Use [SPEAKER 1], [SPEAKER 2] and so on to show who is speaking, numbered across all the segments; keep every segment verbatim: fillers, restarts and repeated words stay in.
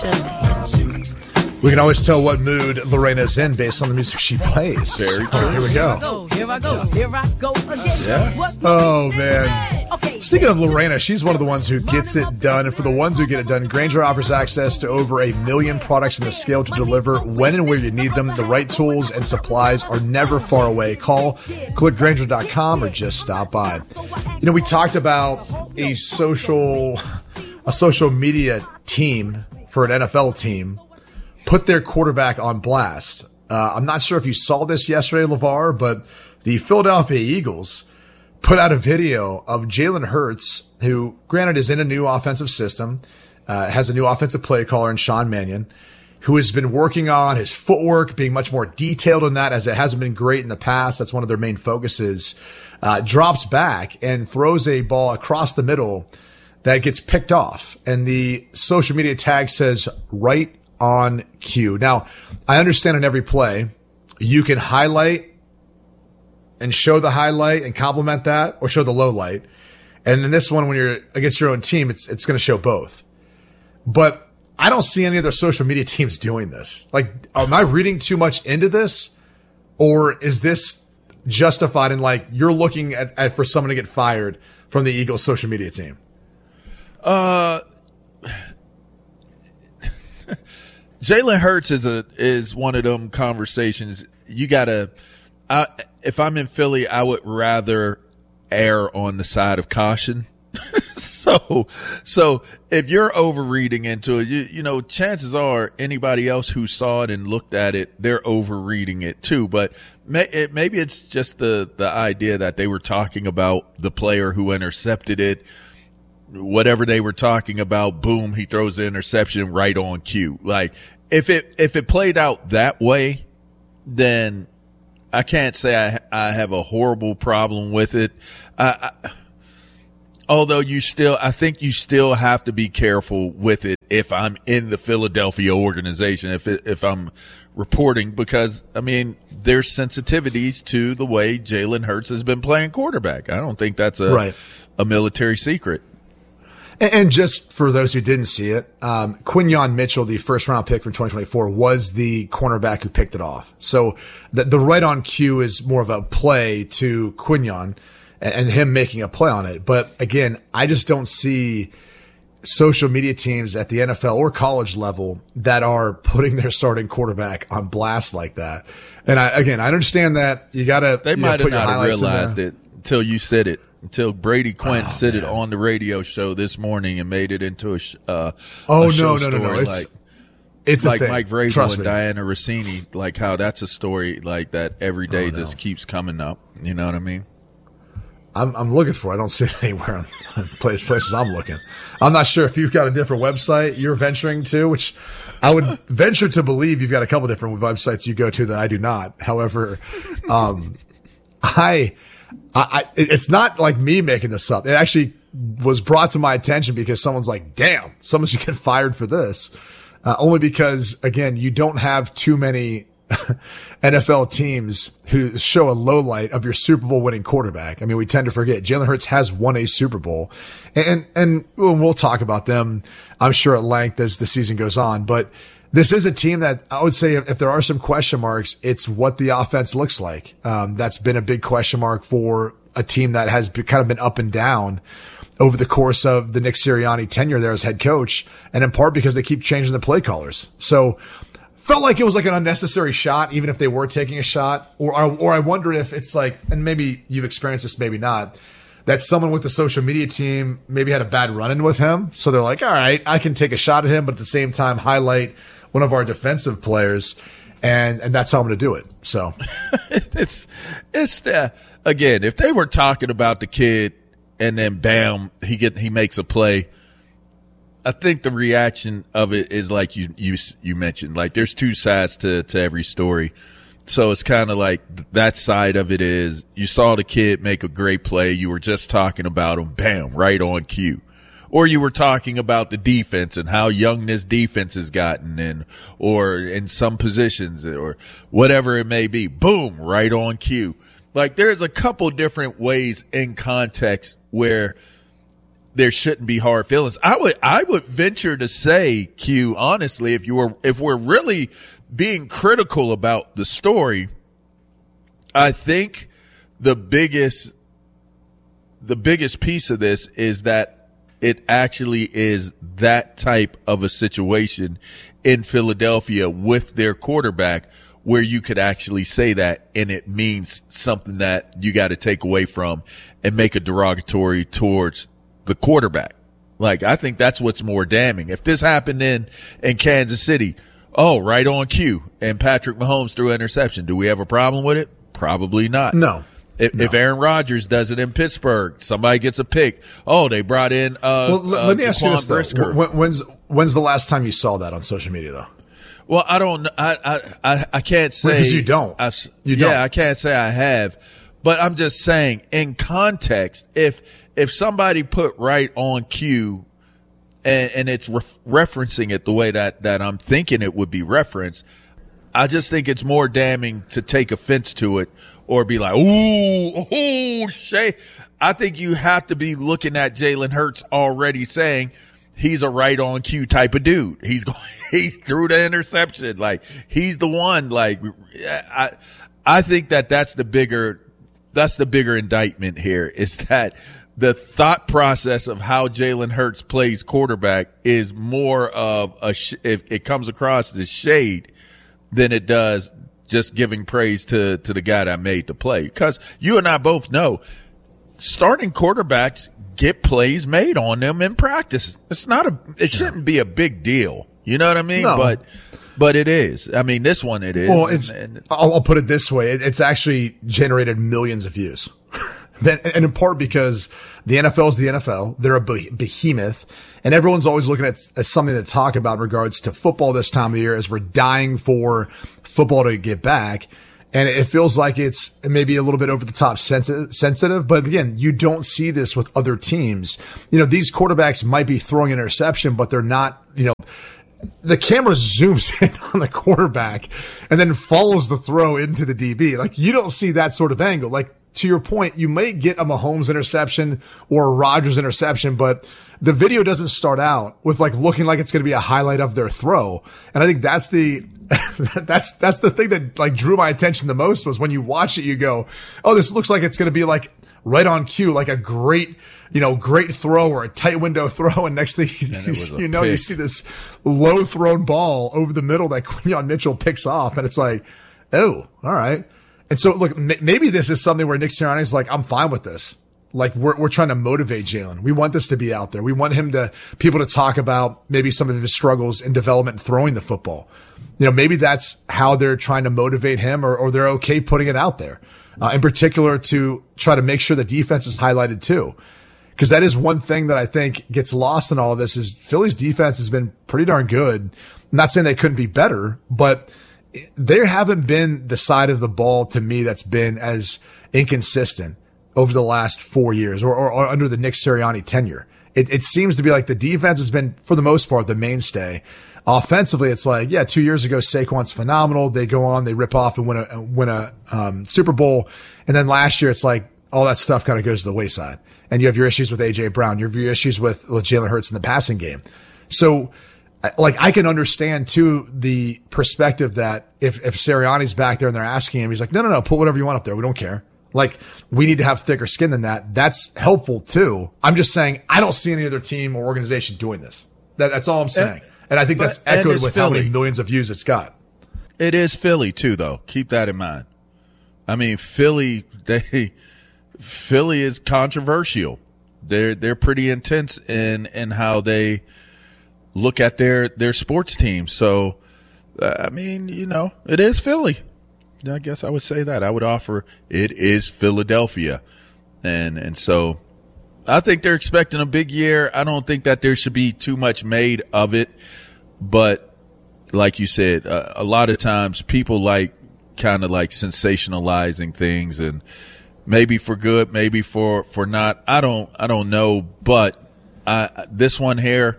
[SPEAKER 1] We can always tell what mood Lorena's in based on the music she plays.
[SPEAKER 2] Very
[SPEAKER 1] so,
[SPEAKER 2] true.
[SPEAKER 1] Here we go.
[SPEAKER 3] Here I go. Here I go again.
[SPEAKER 1] Yeah. Oh, man. Speaking of Lorena, she's one of the ones who gets it done. And for the ones who get it done, Grainger offers access to over a million products in the scale to deliver when and where you need them. The right tools and supplies are never far away. Call, click Grainger dot com, or just stop by. You know, we talked about a social, a social media team for an N F L team put their quarterback on blast. Uh, I'm not sure if you saw this yesterday, LeVar, but the Philadelphia Eagles put out a video of Jalen Hurts, who, granted, is in a new offensive system, uh, has a new offensive play caller in Sean Mannion, who has been working on his footwork, being much more detailed in that, as it hasn't been great in the past. That's one of their main focuses. Uh, drops back and throws a ball across the middle that gets picked off. And the social media tag says, right on cue. Now, I understand in every play, you can highlight and show the highlight and compliment that, or show the low light. And in this one, when you're against your own team, it's it's going to show both. But I don't see any other social media teams doing this. Like, am I reading too much into this? Or is this justified in, like, you're looking at, at for someone to get fired from the Eagles social media team?
[SPEAKER 2] Uh, Jalen Hurts is a is one of them conversations. You gotta. I, if I'm in Philly, I would rather err on the side of caution. so, so if you're overreading into it, you, you know, chances are anybody else who saw it and looked at it, they're overreading it too. But may, it, maybe it's just the the idea that they were talking about the player who intercepted it. Whatever they were talking about, boom, he throws the interception right on cue. Like, if it if it played out that way, then I can't say I I have a horrible problem with it. I, I, although you still, I think you still have to be careful with it if I'm in the Philadelphia organization, if it, if I'm reporting, because, I mean, there's sensitivities to the way Jalen Hurts has been playing quarterback. I don't think that's a
[SPEAKER 1] right.
[SPEAKER 2] a military secret.
[SPEAKER 1] And just for those who didn't see it, um, Quinyon Mitchell, the first round pick from twenty twenty-four, was the cornerback who picked it off. So the, the right on cue is more of a play to Quinyon and, and him making a play on it. But again, I just don't see social media teams at the N F L or college level that are putting their starting quarterback on blast like that. And I, again, I understand that you got to
[SPEAKER 2] They might
[SPEAKER 1] know,
[SPEAKER 2] have not realized it until you said it. Until Brady Quinn
[SPEAKER 1] oh,
[SPEAKER 2] said
[SPEAKER 1] man.
[SPEAKER 2] it on the radio show this morning and made it into a, sh- uh,
[SPEAKER 1] oh,
[SPEAKER 2] a show
[SPEAKER 1] no, no,
[SPEAKER 2] story.
[SPEAKER 1] no, no. It's,
[SPEAKER 2] like,
[SPEAKER 1] it's
[SPEAKER 2] like
[SPEAKER 1] a thing.
[SPEAKER 2] Mike Vrabel
[SPEAKER 1] Trust
[SPEAKER 2] and
[SPEAKER 1] me.
[SPEAKER 2] Diana Rossini, like how that's a story like that every day
[SPEAKER 1] Oh, no.
[SPEAKER 2] just keeps coming up. You know what I mean?
[SPEAKER 1] I'm, I'm looking for it. I don't see it anywhere on, on place, places I'm looking. I'm not sure if you've got a different website you're venturing to, which I would venture to believe you've got a couple different websites you go to that I do not. However, um, I, I, I, it's not like me making this up. It actually was brought to my attention because someone's like, damn, someone should get fired for this. Uh, only because, again, you don't have too many N F L teams who show a low light of your Super Bowl winning quarterback. I mean, we tend to forget Jalen Hurts has won a Super Bowl, and, and we'll talk about them, I'm sure, at length as the season goes on. But this is a team that I would say, if, if there are some question marks, it's what the offense looks like. Um, that's been a big question mark for a team that has be, kind of been up and down over the course of the Nick Sirianni tenure there as head coach, and in part because they keep changing the play callers. So felt like it was like an unnecessary shot, even if they were taking a shot. Or, or, or I wonder if it's like, and maybe you've experienced this, maybe not, that someone with the social media team maybe had a bad run-in with him. So they're like, all right, I can take a shot at him, but at the same time highlight one of our defensive players. And, and that's how I'm going to do it. So
[SPEAKER 2] it's, it's the, again, if they were talking about the kid and then bam, he get, he makes a play, I think the reaction of it is like you you you mentioned, like there's two sides to, to every story. So it's kind of like that side of it is you saw the kid make a great play. You were just talking about him, bam, right on cue. Or you were talking about the defense and how young this defense has gotten and or in some positions or whatever it may be. Boom, right on cue. Like there's a couple different ways in context where there shouldn't be hard feelings. I would, I would venture to say, Q, honestly, if you were, if we're really being critical about the story, I think the biggest, the biggest piece of this is that it actually is that type of a situation in Philadelphia with their quarterback where you could actually say that and it means something that you got to take away from and make a derogatory towards the quarterback. Like, I think that's what's more damning. If this happened in, in Kansas City, oh, right on cue, and Patrick Mahomes threw an interception, do we have a problem with it? Probably not.
[SPEAKER 1] No.
[SPEAKER 2] If,
[SPEAKER 1] no.
[SPEAKER 2] if Aaron Rodgers does it in Pittsburgh, somebody gets a pick. Oh, they brought in uh,
[SPEAKER 1] well, l-
[SPEAKER 2] uh,
[SPEAKER 1] let me ask you this,
[SPEAKER 2] Brisker.
[SPEAKER 1] When, when's, when's the last time you saw that on social media, though?
[SPEAKER 2] Well, I don't. I I I, I can't say
[SPEAKER 1] because you don't.
[SPEAKER 2] I've,
[SPEAKER 1] you
[SPEAKER 2] yeah,
[SPEAKER 1] don't.
[SPEAKER 2] I can't say I have, but I'm just saying in context. If if somebody put right on cue, and, and it's re- referencing it the way that that I'm thinking it would be referenced, I just think it's more damning to take offense to it or be like, ooh, ooh, Shay. I think you have to be looking at Jalen Hurts already saying, he's a right on cue type of dude. He's going, he threw the interception. Like, he's the one. Like, I, I think that that's the bigger, that's the bigger indictment here is that the thought process of how Jalen Hurts plays quarterback is more of a, it, it comes across as shade than it does just giving praise to, to the guy that made the play. Because you and I both know starting quarterbacks get plays made on them in practice. It's not a, it shouldn't be a big deal. You know what I mean?
[SPEAKER 1] No.
[SPEAKER 2] But, but it is. I mean, this one it is.
[SPEAKER 1] Well, it's,
[SPEAKER 2] and, and,
[SPEAKER 1] I'll, I'll put it this way. It, it's actually generated millions of views. and, and in part because the N F L is the N F L. They're a behemoth and everyone's always looking at as something to talk about in regards to football this time of year as we're dying for football to get back. And it feels like it's maybe a little bit over the top sensitive, but again, you don't see this with other teams. You know, these quarterbacks might be throwing an interception, but they're not, you know, the camera zooms in on the quarterback and then follows the throw into the D B. Like, you don't see that sort of angle. Like, to your point, you may get a Mahomes interception or a Rodgers interception, but the video doesn't start out with like looking like it's going to be a highlight of their throw. And I think that's the, that's, that's the thing that like drew my attention the most was when you watch it, you go, oh, this looks like it's going to be like right on cue, like a great, you know, great throw or a tight window throw. And next thing you, you know, pick. You see this low thrown ball over the middle that Quinyon Mitchell picks off. And it's like, oh, all right. And so look, m- maybe this is something where Nick Sirianni's like, I'm fine with this. Like we're, we're trying to motivate Jalen. We want this to be out there. We want him to, people to talk about maybe some of his struggles in development and throwing the football. You know, maybe that's how they're trying to motivate him or, or they're okay putting it out there. Uh, in particular to try to make sure the defense is highlighted too. Cause that is one thing that I think gets lost in all of this is Philly's defense has been pretty darn good. I'm not saying they couldn't be better, but there haven't been the side of the ball to me that's been as inconsistent over the last four years or, or, or under the Nick Sirianni tenure. It, it seems to be like the defense has been, for the most part, the mainstay. Offensively, it's like, yeah, two years ago, Saquon's phenomenal. They go on, they rip off and win a, win a, um, Super Bowl. And then last year, it's like all that stuff kind of goes to the wayside. And you have your issues with A J Brown. You have your issues with, with Jalen Hurts in the passing game. So, like, I can understand too the perspective that if, if Sirianni's back there and they're asking him, he's like, no, no, no, put whatever you want up there. We don't care. Like, we need to have thicker skin than that. That's helpful too. I'm just saying, I don't see any other team or organization doing this. That, that's all I'm saying. And, and I think but, that's echoed with Philly. How many millions of views it's got.
[SPEAKER 2] It is Philly too, though. Keep that in mind. I mean, Philly, they, Philly is controversial. They're, they're pretty intense in, in how they look at their, their sports team. So, uh, I mean, you know, it is Philly. I guess I would say that. I would offer it is Philadelphia. And and so I think they're expecting a big year. I don't think that there should be too much made of it. But like you said, uh, a lot of times people like kind of like sensationalizing things and maybe for good, maybe for, for not. I don't I don't know. But I, this one here,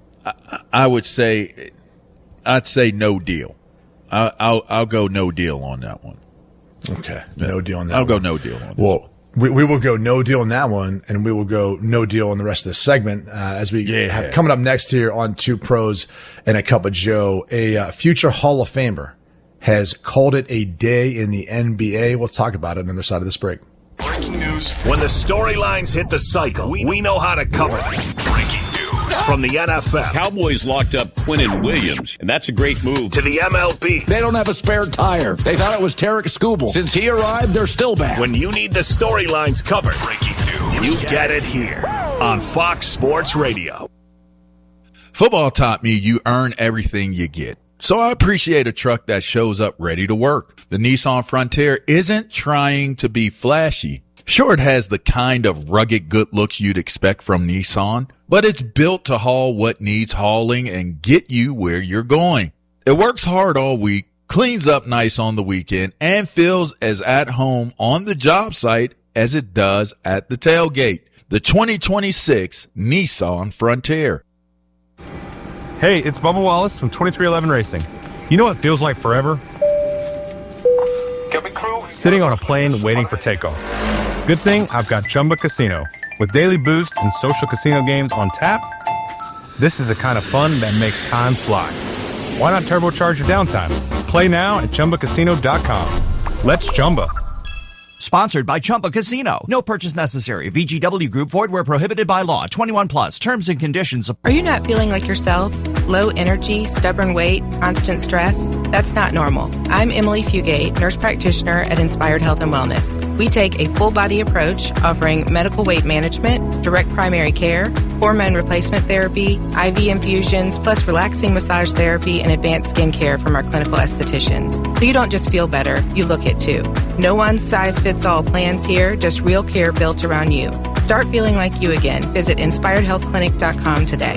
[SPEAKER 2] I, I would say I'd say no deal. I'll, I'll I'll go no deal on that one.
[SPEAKER 1] Okay, no deal on that.
[SPEAKER 2] I'll
[SPEAKER 1] one.
[SPEAKER 2] go no deal on that.
[SPEAKER 1] Well, We, we will go no deal on that one, and we will go no deal on the rest of this segment uh, as we
[SPEAKER 2] yeah.
[SPEAKER 1] have coming up next here on Two Pros and a Cup of Joe. A uh, future Hall of Famer has called it a day in the N B A. We'll talk about it on the other side of this break.
[SPEAKER 4] Breaking news. When the storylines hit the cycle, we, we know how to cover them. Breaking news from the N F L.
[SPEAKER 5] Cowboys locked up Quinnen Williams, and that's a great move.
[SPEAKER 4] To the M L B.
[SPEAKER 6] They don't have a spare tire. They thought it was Tarek Skubal. Since he arrived, they're still bad.
[SPEAKER 4] When you need the storylines covered, breaking news, you get it here on Fox Sports Radio.
[SPEAKER 2] Football taught me you earn everything you get. So I appreciate a truck that shows up ready to work. The Nissan Frontier isn't trying to be flashy. Sure, it has the kind of rugged good looks you'd expect from Nissan, but it's built to haul what needs hauling and get you where you're going. It works hard all week, cleans up nice on the weekend, and feels as at home on the job site as it does at the tailgate. The twenty twenty-six Nissan Frontier.
[SPEAKER 7] Hey, it's Bubba Wallace from twenty-three eleven Racing. You know what feels like forever? Sitting on a plane waiting for takeoff. Good thing I've got Chumba Casino. With daily boost and social casino games on tap, this is the kind of fun that makes time fly. Why not turbocharge your downtime? Play now at Chumba Casino dot com. Let's Chumba.
[SPEAKER 8] Sponsored by Chumba Casino. No purchase necessary. V G W Group. Void where prohibited by law. twenty-one plus. Terms and conditions.
[SPEAKER 9] Are you not feeling like yourself? Low energy, stubborn weight, constant stress? That's not normal. I'm Emily Fugate, nurse practitioner at Inspired Health and Wellness. We take a full body approach offering medical weight management, direct primary care, hormone replacement therapy, I V infusions, plus relaxing massage therapy and advanced skin care from our clinical esthetician. So you don't just feel better, you look it too. No one size fits all plans here, just real care built around you. Start feeling like you again. Visit inspired health clinic dot com today.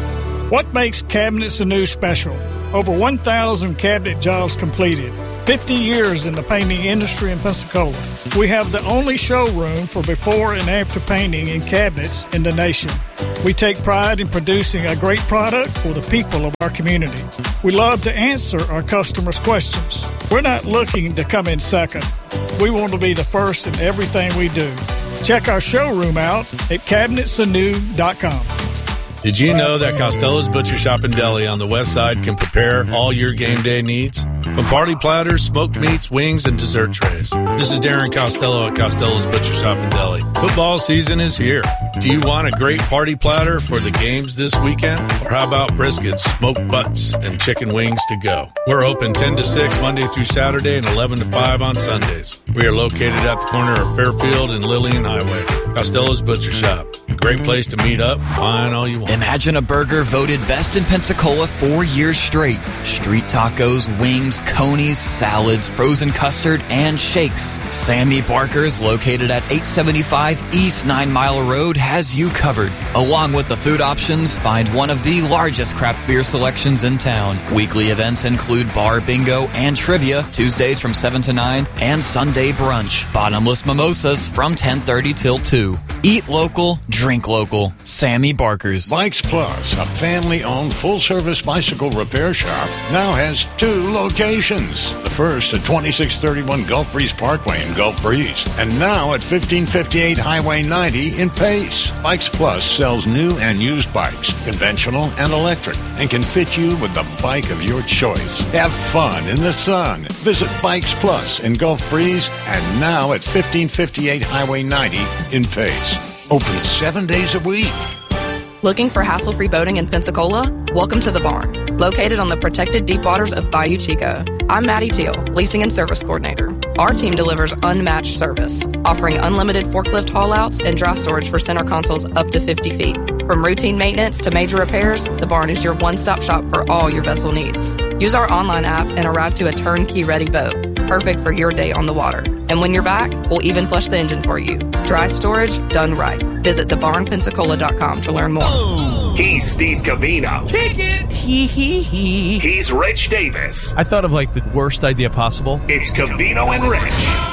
[SPEAKER 10] What makes Cabinets Anew special? Over one thousand cabinet jobs completed. fifty years in the painting industry in Pensacola. We have the only showroom for before and after painting in cabinets in the nation. We take pride in producing a great product for the people of our community. We love to answer our customers' questions. We're not looking to come in second. We want to be the first in everything we do. Check our showroom out at cabinets anew dot com.
[SPEAKER 11] Did you know that Costello's Butcher Shop and Deli on the west side can prepare all your game day needs? From party platters, smoked meats, wings, and dessert trays. This is Darren Costello at Costello's Butcher Shop and Deli. Football season is here. Do you want a great party platter for the games this weekend? Or how about briskets, smoked butts, and chicken wings to go? We're open ten to six Monday through Saturday and eleven to five on Sundays. We are located at the corner of Fairfield and Lillian Highway. Costello's Butcher Shop. A great place to meet up, find all you want.
[SPEAKER 12] Imagine a burger voted best in Pensacola four years straight. Street tacos, wings, conies, salads, frozen custard, and shakes. Sammy Barker's, located at eight seventy-five East Nine Mile Road, has you covered. Along with the food options, find one of the largest craft beer selections in town. Weekly events include bar bingo and trivia, Tuesdays from seven to nine, and Sunday brunch. Bottomless mimosas from ten thirty till two. Eat local, drink local. Sammy Barker's.
[SPEAKER 13] Bikes Plus, a family-owned full-service bicycle repair shop, now has two locations. The first at twenty-six thirty-one Gulf Breeze Parkway in Gulf Breeze, and now at fifteen fifty-eight Highway ninety in Pace. Bikes Plus sells new and used bikes, conventional and electric, and can fit you with the bike of your choice. Have fun in the sun. Visit Bikes Plus in Gulf Breeze, and now at fifteen fifty-eight Highway ninety in Pace. Open seven days a week.
[SPEAKER 14] Looking for hassle-free boating in Pensacola? Welcome to The Barn, located on the protected deep waters of Bayou Chico. I'm Maddie Teal, Leasing and Service Coordinator. Our team delivers unmatched service, offering unlimited forklift haul-outs and dry storage for center consoles up to fifty feet. From routine maintenance to major repairs, The Barn is your one-stop shop for all your vessel needs. Use our online app and arrive to a turnkey-ready boat, perfect for your day on the water. And when you're back, we'll even flush the engine for you. Dry storage done right. Visit the barn pensacola dot com to learn more.
[SPEAKER 4] He's Steve Covino.
[SPEAKER 3] Kick it. Hee hee hee.
[SPEAKER 4] He's Rich Davis.
[SPEAKER 15] I thought of like the worst idea possible.
[SPEAKER 4] It's Covino and Rich.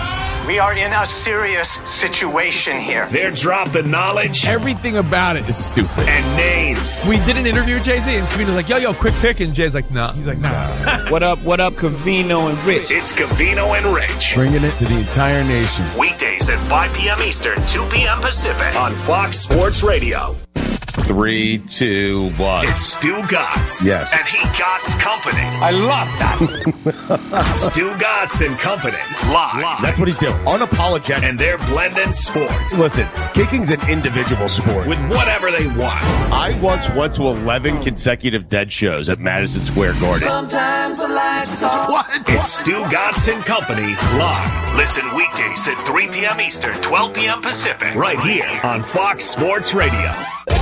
[SPEAKER 15] We are in a serious situation here.
[SPEAKER 4] They're dropping knowledge.
[SPEAKER 16] Everything about it is stupid.
[SPEAKER 4] And names.
[SPEAKER 16] We did an interview with Jay-Z, and Covino's like, yo, yo, quick pick. And Jay's like, nah. He's like, nah.
[SPEAKER 17] What up, what up, Covino and Rich?
[SPEAKER 4] It's Covino and Rich.
[SPEAKER 16] Bringing it to the entire nation.
[SPEAKER 4] Weekdays at five p.m. Eastern, two p.m. Pacific on Fox Sports Radio.
[SPEAKER 18] Three, two, one.
[SPEAKER 4] It's Stu Gatz.
[SPEAKER 18] Yes.
[SPEAKER 4] And he Gatz Company.
[SPEAKER 17] I love that.
[SPEAKER 4] Stu Gatz and Company. Live. Live.
[SPEAKER 18] That's what he's doing. Unapologetic.
[SPEAKER 4] And they're blending sports.
[SPEAKER 18] Listen, kicking's an individual sport.
[SPEAKER 4] With whatever they want.
[SPEAKER 18] I once went to eleven consecutive Dead shows at Madison Square Garden.
[SPEAKER 3] Sometimes the lights off.
[SPEAKER 4] What? It's Stu Gatz and Company. Live. Listen weekdays at three p.m. Eastern, twelve p.m. Pacific. Right here on Fox Sports Radio.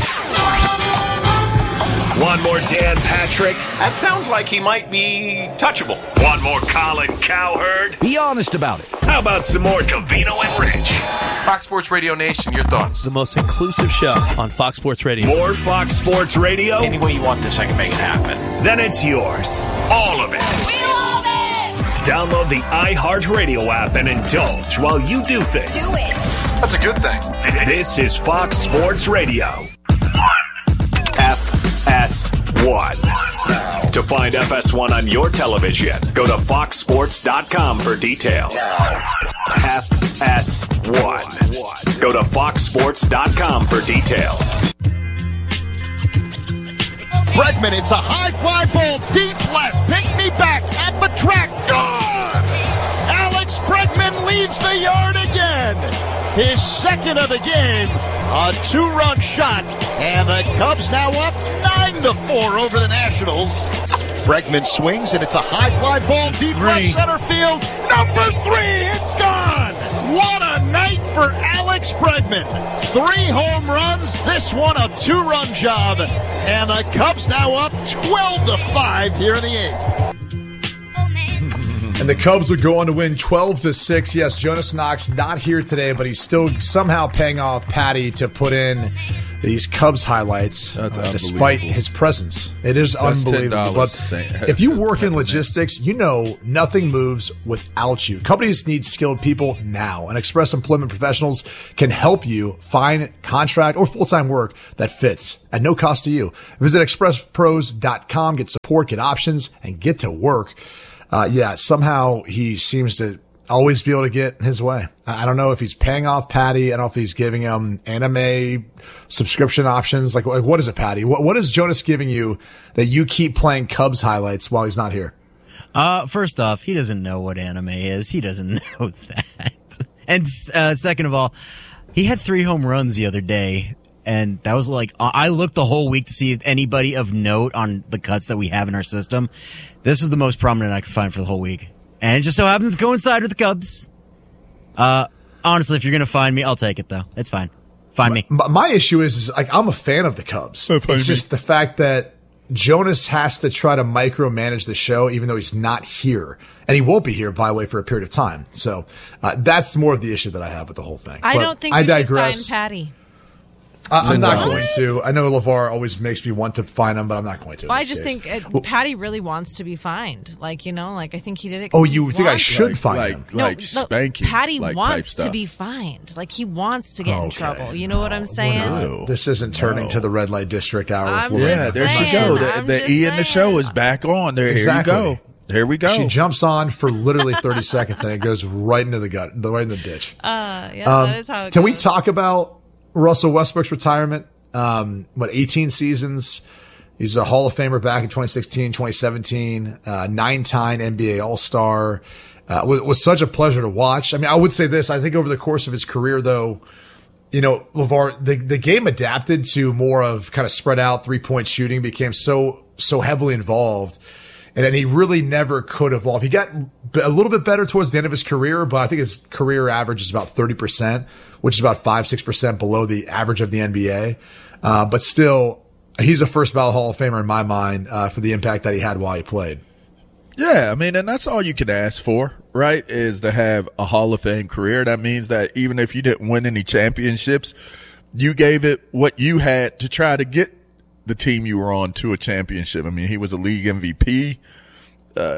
[SPEAKER 4] One more Dan Patrick.
[SPEAKER 6] That sounds like he might be touchable.
[SPEAKER 4] One more Colin Cowherd.
[SPEAKER 6] Be honest about it.
[SPEAKER 4] How about some more Covino and Rich?
[SPEAKER 19] Fox Sports Radio Nation, your thoughts?
[SPEAKER 20] The most inclusive show on Fox Sports Radio.
[SPEAKER 4] More Fox Sports Radio?
[SPEAKER 6] Any way you want this, I can make it happen.
[SPEAKER 4] Then it's yours. All of it.
[SPEAKER 3] We love it!
[SPEAKER 4] Download the iHeartRadio app and indulge while you do things.
[SPEAKER 3] Do it!
[SPEAKER 19] That's a good thing.
[SPEAKER 4] This is Fox Sports Radio. F S one. To find F S one on your television, go to fox sports dot com for details. F S one. Go to fox sports dot com for details.
[SPEAKER 21] Bregman, it's a high fly ball, deep left, pick me back at the track, gone! Alex Bregman leaves the yard again. His second of the game, a two-run shot, and the Cubs now up nine to four over the Nationals. Bregman swings, and it's a high fly ball, deep
[SPEAKER 2] Three.
[SPEAKER 21] left center field. Number three, it's gone! What a night for Alex Bregman. Three home runs, this one a two-run job, and the Cubs now up twelve to five here in the eighth.
[SPEAKER 1] And the Cubs would go on to win twelve to six. Yes, Jonas Knox not here today, but he's still somehow paying off Patty to put in these Cubs highlights uh, despite his presence. It is
[SPEAKER 2] That's
[SPEAKER 1] unbelievable. But if you work in logistics, you know nothing moves without you. Companies need skilled people now, and Express Employment Professionals can help you find contract or full-time work that fits at no cost to you. Visit express pros dot com, get support, get options, and get to work. Uh, yeah, somehow he seems to always be able to get his way. I don't know if he's paying off Patty. I don't know if he's giving him anime subscription options. Like, like what is it, Patty? What, what is Jonas giving you that you keep playing Cubs highlights while he's not here?
[SPEAKER 22] Uh, first off, he doesn't know what anime is. He doesn't know that. And uh, second of all, he had three home runs the other day. And that was like, I looked the whole week to see if anybody of note on the cuts that we have in our system. This is the most prominent I could find for the whole week. And it just so happens to coincide with the Cubs. Uh, honestly, if you're going to find me, I'll take it, though. It's fine. Find me.
[SPEAKER 1] My, my issue is, is, like, I'm a fan of the Cubs.
[SPEAKER 22] Oh,
[SPEAKER 1] it's just the fact that Jonas has to try to micromanage the show, even though he's not here. And he won't be here, by the way, for a period of time. So uh, that's more of the issue that I have with the whole thing.
[SPEAKER 23] I
[SPEAKER 1] but
[SPEAKER 23] don't think
[SPEAKER 1] I
[SPEAKER 23] we
[SPEAKER 1] digress.
[SPEAKER 23] should find Patty.
[SPEAKER 1] I, I'm not
[SPEAKER 23] What?
[SPEAKER 1] going to. I know LeVar always makes me want to find him, but I'm not going to. in
[SPEAKER 23] Well, I
[SPEAKER 1] this
[SPEAKER 23] just
[SPEAKER 1] case.
[SPEAKER 23] think uh, Patty really wants to be fined. Like, you know, like I think he did it.
[SPEAKER 1] Oh,
[SPEAKER 23] 'cause he
[SPEAKER 1] you think I
[SPEAKER 23] wants-
[SPEAKER 1] should
[SPEAKER 2] Like-
[SPEAKER 1] find
[SPEAKER 2] like-
[SPEAKER 1] him?
[SPEAKER 23] No,
[SPEAKER 2] like
[SPEAKER 23] no,
[SPEAKER 2] spanking,
[SPEAKER 23] Patty
[SPEAKER 2] like, type
[SPEAKER 23] wants to
[SPEAKER 2] stuff.
[SPEAKER 23] be fined. Like he wants to get in
[SPEAKER 1] Okay.
[SPEAKER 23] trouble. You know what I'm saying?
[SPEAKER 1] This isn't turning to the red light district hour.
[SPEAKER 23] I'm
[SPEAKER 1] with
[SPEAKER 23] just
[SPEAKER 1] Laura.
[SPEAKER 2] Yeah, there
[SPEAKER 23] saying,
[SPEAKER 2] she go. The,
[SPEAKER 23] I'm
[SPEAKER 2] the
[SPEAKER 23] just
[SPEAKER 2] E in the
[SPEAKER 23] saying.
[SPEAKER 2] show is back on. There,
[SPEAKER 1] Exactly.
[SPEAKER 2] here you go. Here we go.
[SPEAKER 1] She jumps on for literally thirty seconds and it goes right into the gut, right in the ditch.
[SPEAKER 23] Uh, yeah,
[SPEAKER 1] Um,
[SPEAKER 23] that is how it
[SPEAKER 1] can
[SPEAKER 23] goes.
[SPEAKER 1] we talk about Russell Westbrook's retirement? Um, what, eighteen seasons? He's a Hall of Famer back in twenty sixteen, twenty seventeen, uh, nine-time N B A All-Star. Uh, was, was such a pleasure to watch. I mean, I would say this. I think over the course of his career, though, you know, LeVar, the, the game adapted to more of kind of spread out three-point shooting, became so, so heavily involved. And then he really never could evolve. He got a little bit better towards the end of his career, but I think his career average is about thirty percent, which is about five, six percent below the average of the N B A. Uh, but still, he's a first ballot Hall of Famer in my mind, uh, for the impact that he had while he played.
[SPEAKER 2] Yeah, I mean, and that's all you can ask for, right, is to have a Hall of Fame career. That means that even if you didn't win any championships, you gave it what you had to try to get the team you were on to a championship. I mean, he was a league M V P. Uh,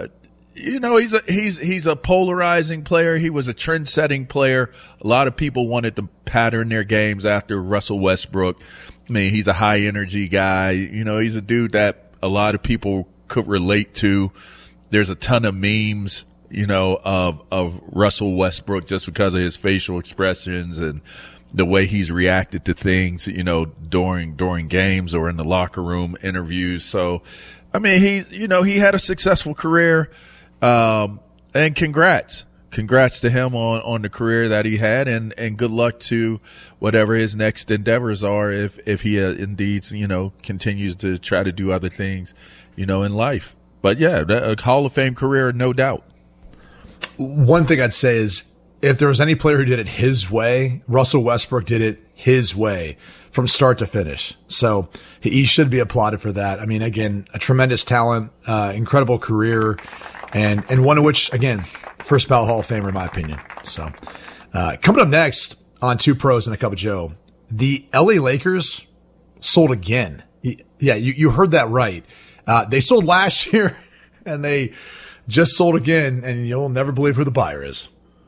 [SPEAKER 2] you know, he's a he's he's a polarizing player. He was a trend-setting player. A lot of people wanted to pattern their games after Russell Westbrook. I mean, he's a high-energy guy. You know, he's a dude that a lot of people could relate to. There's a ton of memes, you know, of of Russell Westbrook just because of his facial expressions and the way he's reacted to things, you know, during during games or in the locker room interviews. So, I mean, he's, you know, he had a successful career. Um, and congrats, congrats to him on, on the career that he had, and, and good luck to whatever his next endeavors are if, if he uh, indeed, you know, continues to try to do other things, you know, in life. But yeah, a Hall of Fame career, no doubt.
[SPEAKER 1] One thing I'd say is if there was any player who did it his way, Russell Westbrook did it his way from start to finish. So he should be applauded for that. I mean, again, a tremendous talent, uh, incredible career. And, and one of which, again, first ballot Hall of Famer in my opinion. So, uh, coming up next on Two Pros and a Cup of Joe, the L A Lakers sold again. Yeah, you, you heard that right. Uh, they sold last year and they just sold again, and you'll never believe who the buyer is.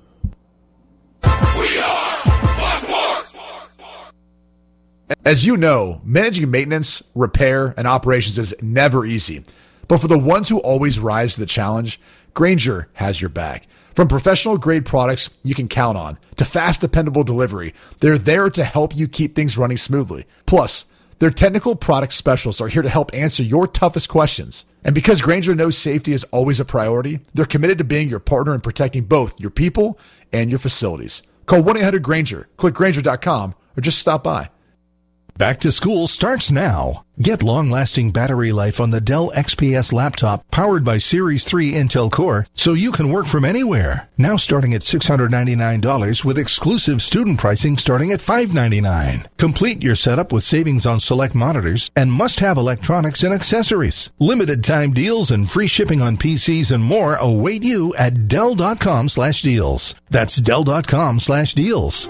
[SPEAKER 3] We are Fox Sports.
[SPEAKER 1] As you know, managing maintenance, repair, and operations is never easy. But for the ones who always rise to the challenge, Grainger has your back. From professional-grade products you can count on to fast, dependable delivery, they're there to help you keep things running smoothly. Plus, their technical product specialists are here to help answer your toughest questions. And because Grainger knows safety is always a priority, they're committed to being your partner in protecting both your people and your facilities. Call one eight hundred Grainger, click Grainger dot com, or just stop by.
[SPEAKER 5] Back to school starts now. Get long-lasting battery life on the Dell X P S laptop powered by Series three Intel Core so you can work from anywhere. Now starting at six hundred ninety-nine dollars with exclusive student pricing starting at five hundred ninety-nine dollars. Complete your setup with savings on select monitors and must-have electronics and accessories. Limited time deals and free shipping on P Cs and more await you at Dell dot com slash deals. That's Dell dot com slash deals.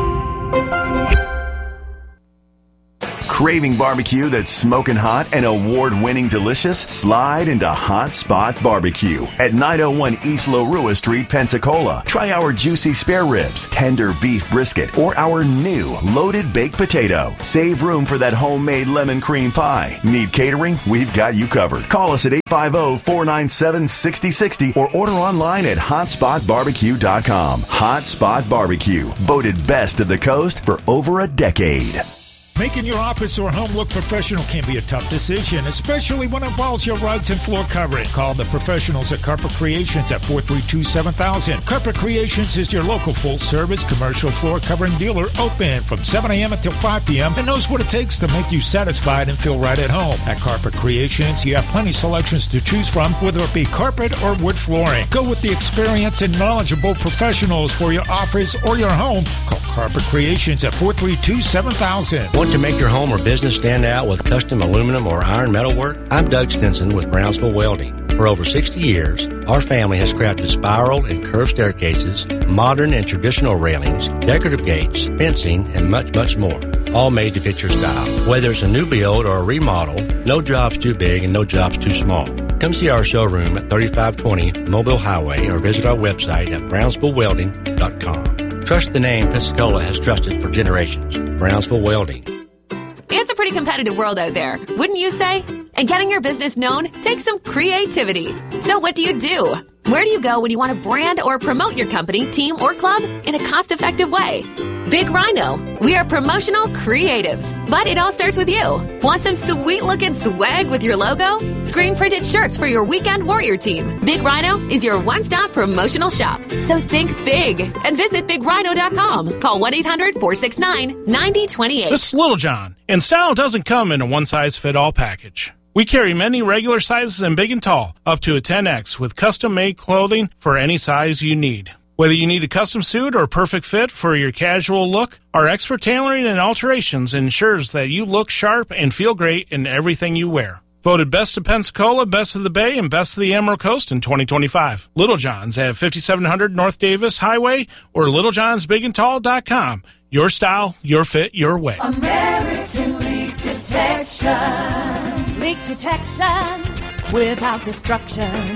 [SPEAKER 7] Craving barbecue that's smoking hot and award-winning delicious? Slide into Hot Spot Barbecue at nine oh one East Lorua Street, Pensacola. Try our juicy spare ribs, tender beef brisket, or our new loaded baked potato. Save room for that homemade lemon cream pie. Need catering? We've got you covered. Call us at eight five zero, four nine seven, six zero six zero or order online at hot spot barbecue dot com. Hot Spot Barbecue, voted best of the coast for over a decade.
[SPEAKER 8] Making your office or home look professional can be a tough decision, especially when it involves your rugs and floor covering. Call the professionals at Carpet Creations at four three two, seven thousand. Carpet Creations is your local full-service commercial floor covering dealer, open from seven a.m. until five p.m. and knows what it takes to make you satisfied and feel right at home. At Carpet Creations, you have plenty of selections to choose from, whether it be carpet or wood flooring. Go with the experienced and knowledgeable professionals for your office or your home. Call Carpet Creations at four three two, seven thousand.
[SPEAKER 24] Want to make your home or business stand out with custom aluminum or iron metal work? I'm Doug Stinson with Brownsville Welding. For over sixty years, our family has crafted spiral and curved staircases, modern and traditional railings, decorative gates, fencing, and much, much more. All made to fit your style. Whether it's a new build or a remodel, no job's too big and no job's too small. Come see our showroom at thirty-five twenty Mobile Highway or visit our website at brownsville welding dot com. Trust the name Pensacola has trusted for generations. Brownsville Welding.
[SPEAKER 25] It's a pretty competitive world out there, wouldn't you say? And getting your business known takes some creativity. So what do you do? Where do you go when you want to brand or promote your company, team, or club in a cost-effective way? Big Rhino. We are promotional creatives, but it all starts with you. Want some sweet-looking swag with your logo? Screen-printed shirts for your weekend warrior team. Big Rhino is your one-stop promotional shop. So think big and visit big rhino dot com. Call one eight hundred, four six nine, nine zero two eight.
[SPEAKER 10] This is Little John, and style doesn't come in a one-size-fit-all package. We carry many regular sizes and big and tall, up to a ten X, with custom-made clothing for any size you need. Whether you need a custom suit or perfect fit for your casual look, our expert tailoring and alterations ensures that you look sharp and feel great in everything you wear. Voted Best of Pensacola, Best of the Bay, and Best of the Emerald Coast in twenty twenty-five. Little John's at fifty-seven hundred North Davis Highway or little johns big and tall dot com. Your style, your fit, your way.
[SPEAKER 3] American Leak Detection. Leak detection without destruction.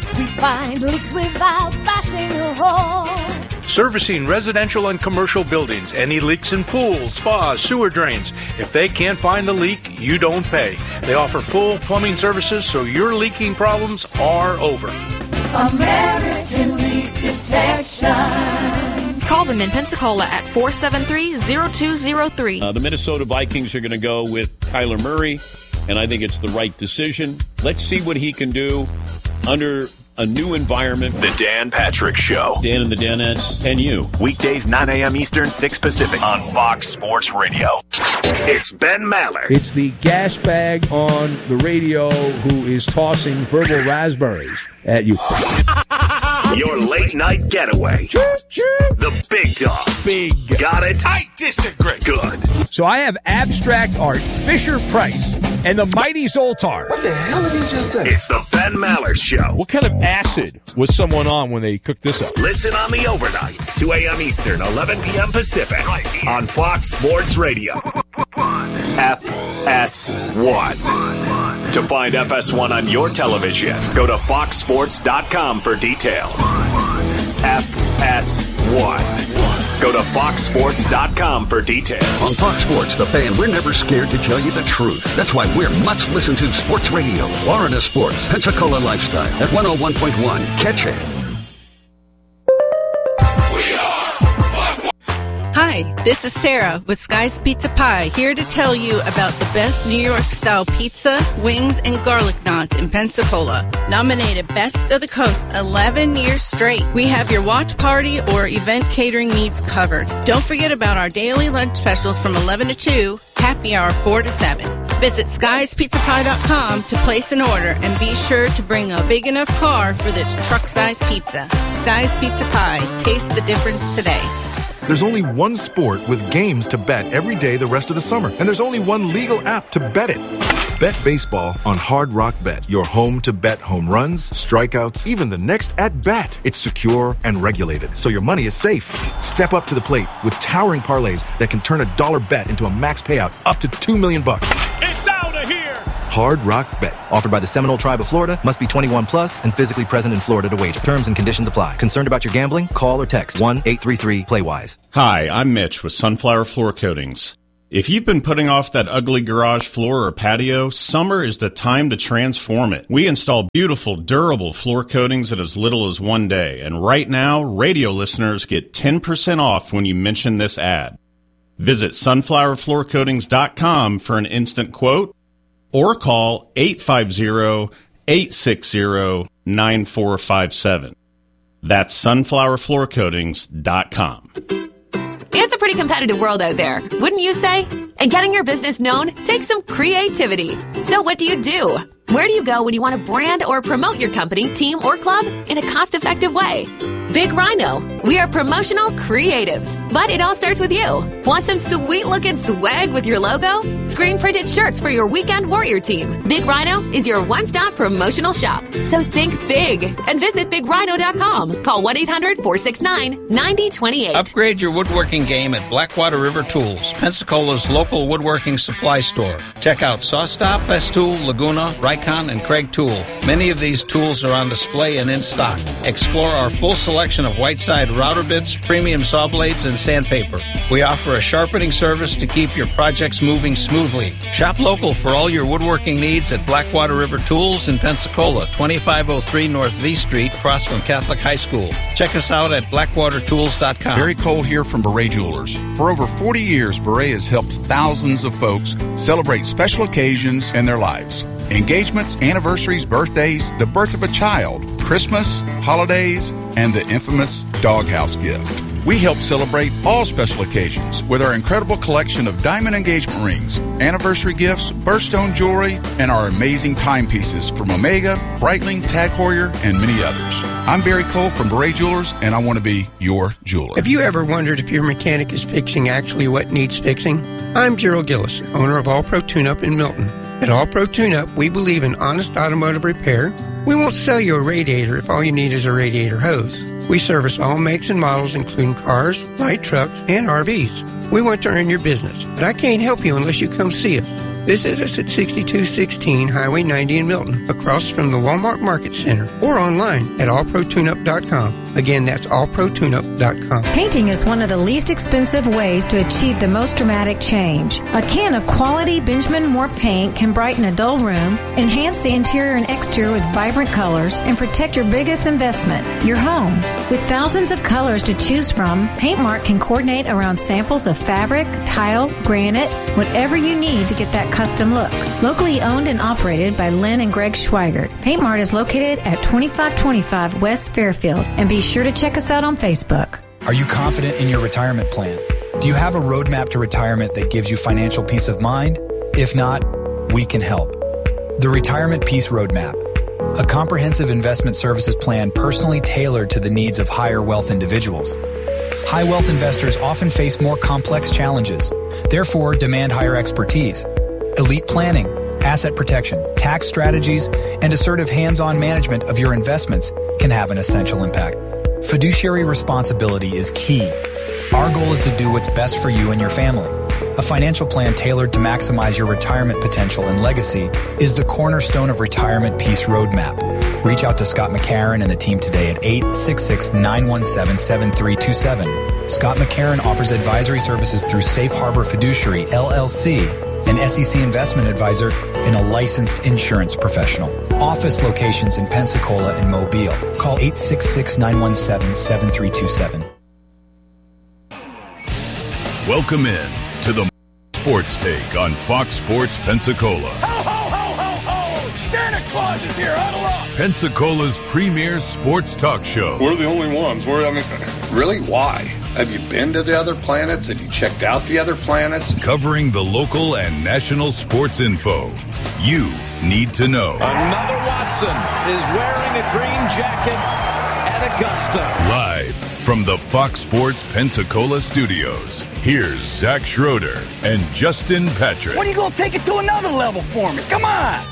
[SPEAKER 3] We find leaks without bashing a hole.
[SPEAKER 9] Servicing residential and commercial buildings. Any leaks in pools, spas, sewer drains. If they can't find the leak, you don't pay. They offer full plumbing services, so your leaking problems are over.
[SPEAKER 3] American Leak Detection.
[SPEAKER 11] Call them in Pensacola at four seven three, zero two zero three.
[SPEAKER 12] Uh, the Minnesota Vikings are going to go with Kyler Murray, and I think it's the right decision. Let's see what he can do under a new environment.
[SPEAKER 4] The Dan Patrick Show.
[SPEAKER 12] Dan and the Danettes and you.
[SPEAKER 4] Weekdays nine a.m. Eastern, six Pacific on Fox Sports Radio. It's Ben Maller.
[SPEAKER 13] It's the gas bag on the radio who is tossing verbal raspberries at you.
[SPEAKER 4] Your late night getaway. The Big Dog.
[SPEAKER 13] Big.
[SPEAKER 4] Got it?
[SPEAKER 13] I disagree.
[SPEAKER 4] Good.
[SPEAKER 13] So I have abstract art, Fisher-Price, and the mighty Zoltar.
[SPEAKER 4] What the hell did he just say? It's the Ben Maller Show.
[SPEAKER 13] What kind of acid was someone on when they cooked this up?
[SPEAKER 4] Listen on the overnights, two a.m. Eastern, eleven p.m. Pacific, on Fox Sports Radio. F S one. To find F S one on your television, go to fox sports dot com for details. F S one. Go to fox sports dot com for details.
[SPEAKER 14] On Fox Sports, the fan, we're never scared to tell you the truth. That's why we're much listened to sports radio. Florida Sports, Pensacola Lifestyle at one oh one point one. Catch it.
[SPEAKER 26] Hi, this is Sarah with Sky's Pizza Pie, here to tell you about the best New York-style pizza, wings, and garlic knots in Pensacola. Nominated Best of the Coast eleven years straight. We have your watch party or event catering needs covered. Don't forget about our daily lunch specials from eleven to two, happy hour four to seven. Visit skies pizza pie dot com to place an order and be sure to bring a big enough car for this truck-sized pizza. Sky's Pizza Pie. Taste the difference today.
[SPEAKER 27] There's only one sport with games to bet every day the rest of the summer, and there's only one legal app to bet it. Bet baseball on Hard Rock Bet, your home to bet home runs, strikeouts, even the next at-bat. It's secure and regulated, so your money is safe. Step up to the plate with towering parlays that can turn a dollar bet into a max payout up to two million bucks.
[SPEAKER 21] It's out of here!
[SPEAKER 28] Hard Rock Bet. Offered by the Seminole Tribe of Florida. Must be twenty-one plus and physically present in Florida to wager. Terms and conditions apply. Concerned about your gambling? Call or text one eight three three play wise.
[SPEAKER 29] Hi, I'm Mitch with Sunflower Floor Coatings. If you've been putting off that ugly garage floor or patio, summer is the time to transform it. We install beautiful, durable floor coatings in as little as one day. And right now, radio listeners get ten percent off when you mention this ad. Visit sunflower floor coatings dot com for an instant quote or call eight five zero, eight six zero, nine four five seven. That's sunflower floor coatings dot com.
[SPEAKER 25] It's a pretty competitive world out there, wouldn't you say? And getting your business known takes some creativity. So what do you do? Where do you go when you want to brand or promote your company, team, or club in a cost-effective way? Big Rhino. We are promotional creatives, but it all starts with you. Want some sweet-looking swag with your logo? Screen-printed shirts for your weekend warrior team. Big Rhino is your one-stop promotional shop. So think big and visit big rhino dot com. Call one eight hundred, four six nine, nine zero two eight.
[SPEAKER 30] Upgrade your woodworking game at Blackwater River Tools, Pensacola's local woodworking supply store. Check out SawStop, Festool, Laguna, Rycon, and Craig Tool. Many of these tools are on display and in stock. Explore our full selection of Whiteside router bits, premium saw blades, and sandpaper. We offer a sharpening service to keep your projects moving smoothly. Shop local for all your woodworking needs at Blackwater River Tools in Pensacola, twenty-five oh three North V Street, across from Catholic High School. Check us out at blackwater tools dot com.
[SPEAKER 31] Barry Cole here from Beret Jewelers. For over forty years, Beret has helped thousands of folks celebrate special occasions in their lives. Engagements, anniversaries, birthdays, the birth of a child, Christmas, holidays, and the infamous doghouse gift. We help celebrate all special occasions with our incredible collection of diamond engagement rings, anniversary gifts, birthstone jewelry, and our amazing timepieces from Omega, Breitling, Tag Heuer, and many others. I'm Barry Cole from Beret Jewelers, and I want to be your jeweler.
[SPEAKER 32] Have you ever wondered if your mechanic is fixing actually what needs fixing? I'm Gerald Gillis, owner of All Pro Tune-Up in Milton. At All Pro Tune-Up, we believe in honest automotive repair. We won't sell you a radiator if all you need is a radiator hose. We service all makes and models, including cars, light trucks, and R Vs. We want to earn your business, but I can't help you unless you come see us. Visit us at sixty-two sixteen Highway ninety in Milton, across from the Walmart Market Center, or online at all pro tune up dot com. Again, that's all pro tune up dot com.
[SPEAKER 1] Painting is one of the least expensive ways to achieve the most dramatic change. A can of quality Benjamin Moore paint can brighten a dull room, enhance the interior and exterior with vibrant colors, and protect your biggest investment, your home. With thousands of colors to choose from, PaintMart can coordinate around samples of fabric, tile, granite, whatever you need to get that custom look. Locally owned and operated by Lynn and Greg Schweigert, PaintMart is located at twenty-five twenty-five West Fairfield, and be sure to check us out on Facebook.
[SPEAKER 2] Are you confident in your retirement plan? Do you have a roadmap to retirement that gives you financial peace of mind? If not, we can help. The Retirement Peace Roadmap, a comprehensive investment services plan personally tailored to the needs of higher wealth individuals. High wealth investors often face more complex challenges, therefore demand higher expertise. Elite planning, asset protection, tax strategies, and assertive hands-on management of your investments can have an essential impact. Fiduciary responsibility is key. Our goal is to do what's best for you and your family. A financial plan tailored to maximize your retirement potential and legacy is the cornerstone of Retirement Peace Roadmap. Reach out to Scott McCarron and the team today at eight six six, nine one seven, seven three two seven. Scott McCarron offers advisory services through Safe Harbor Fiduciary, L L C, an S E C investment advisor, and a licensed insurance professional. Office locations in Pensacola and Mobile. Call eight six six, nine one seven, seven three two seven.
[SPEAKER 5] Welcome in to the Sports Take on Fox Sports Pensacola.
[SPEAKER 21] Ho, ho, ho, ho, ho! Santa Claus is here, huddle up!
[SPEAKER 5] Pennsacola's premier sports talk show.
[SPEAKER 6] We're the only ones. We're, I mean, really, why? Have you been to the other planets? Have you checked out the other planets?
[SPEAKER 5] Covering the local and national sports info you need to know.
[SPEAKER 21] Another Watson is wearing a green jacket at Augusta.
[SPEAKER 5] Live from the Fox Sports Pensacola studios, here's Zach Schroeder and Justin Patrick.
[SPEAKER 21] When are you going to take it to another level for me? Come on!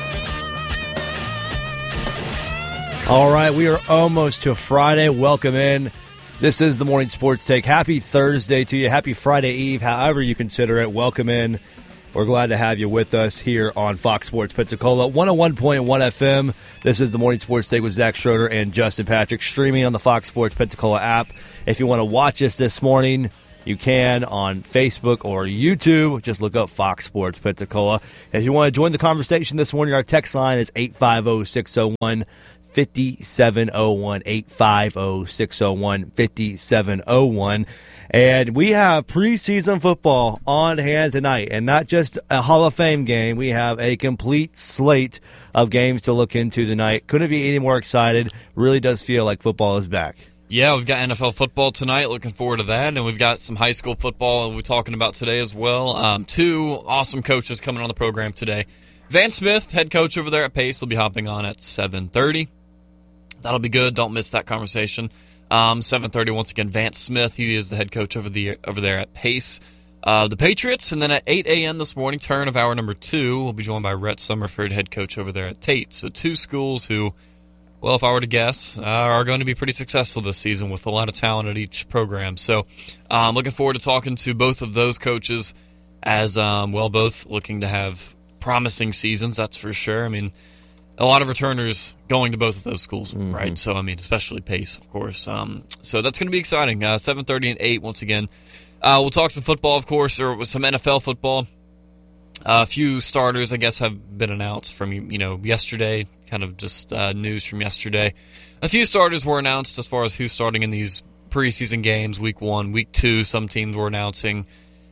[SPEAKER 15] All right, we are almost to Friday. Welcome in. This is the Morning Sports Take. Happy Thursday to you. Happy Friday Eve, however you consider it. Welcome in. We're glad to have you with us here on Fox Sports Pensacola, one oh one point one F M. This is the Morning Sports Take with Zach Schroeder and Justin Patrick, streaming on the Fox Sports Pensacola app. If you want to watch us this morning, you can on Facebook or YouTube. Just look up Fox Sports Pensacola. If you want to join the conversation this morning, our text line is eight five zero, six zero one, five seven zero one, eight five zero, six zero one, five seven zero one. And we have preseason football on hand tonight, and not just a Hall of Fame game. We have a complete slate of games to look into tonight. Couldn't be any more excited. Really does feel like football is back.
[SPEAKER 16] Yeah, we've got N F L football tonight. Looking forward to that. And we've got some high school football we're talking about today as well. Um, two awesome coaches coming on the program today. Van Smith, head coach over there at Pace, will be hopping on at seven thirty. That'll be good. Don't miss that conversation. Um, seven thirty, once again, Vance Smith. He is the head coach over the over there at Pace. Uh, the Patriots, and then at eight a.m. this morning, turn of hour number two, we'll be joined by Rhett Summerford, head coach over there at Tate. So two schools who, well, if I were to guess, uh, are going to be pretty successful this season with a lot of talent at each program. So I'm um, looking forward to talking to both of those coaches as, um, well, both looking to have promising seasons, that's for sure. I mean, a lot of returners going to both of those schools, mm-hmm. right? So, I mean, especially Pace, of course. Um, so that's going to be exciting. Uh, seven thirty and eight, once again. Uh, we'll talk some football, of course, or with some N F L football. Uh, a few starters, I guess, have been announced from, you know, yesterday, kind of just uh, news from yesterday. A few starters were announced as far as who's starting in these preseason games, week one, week two. Some teams were announcing.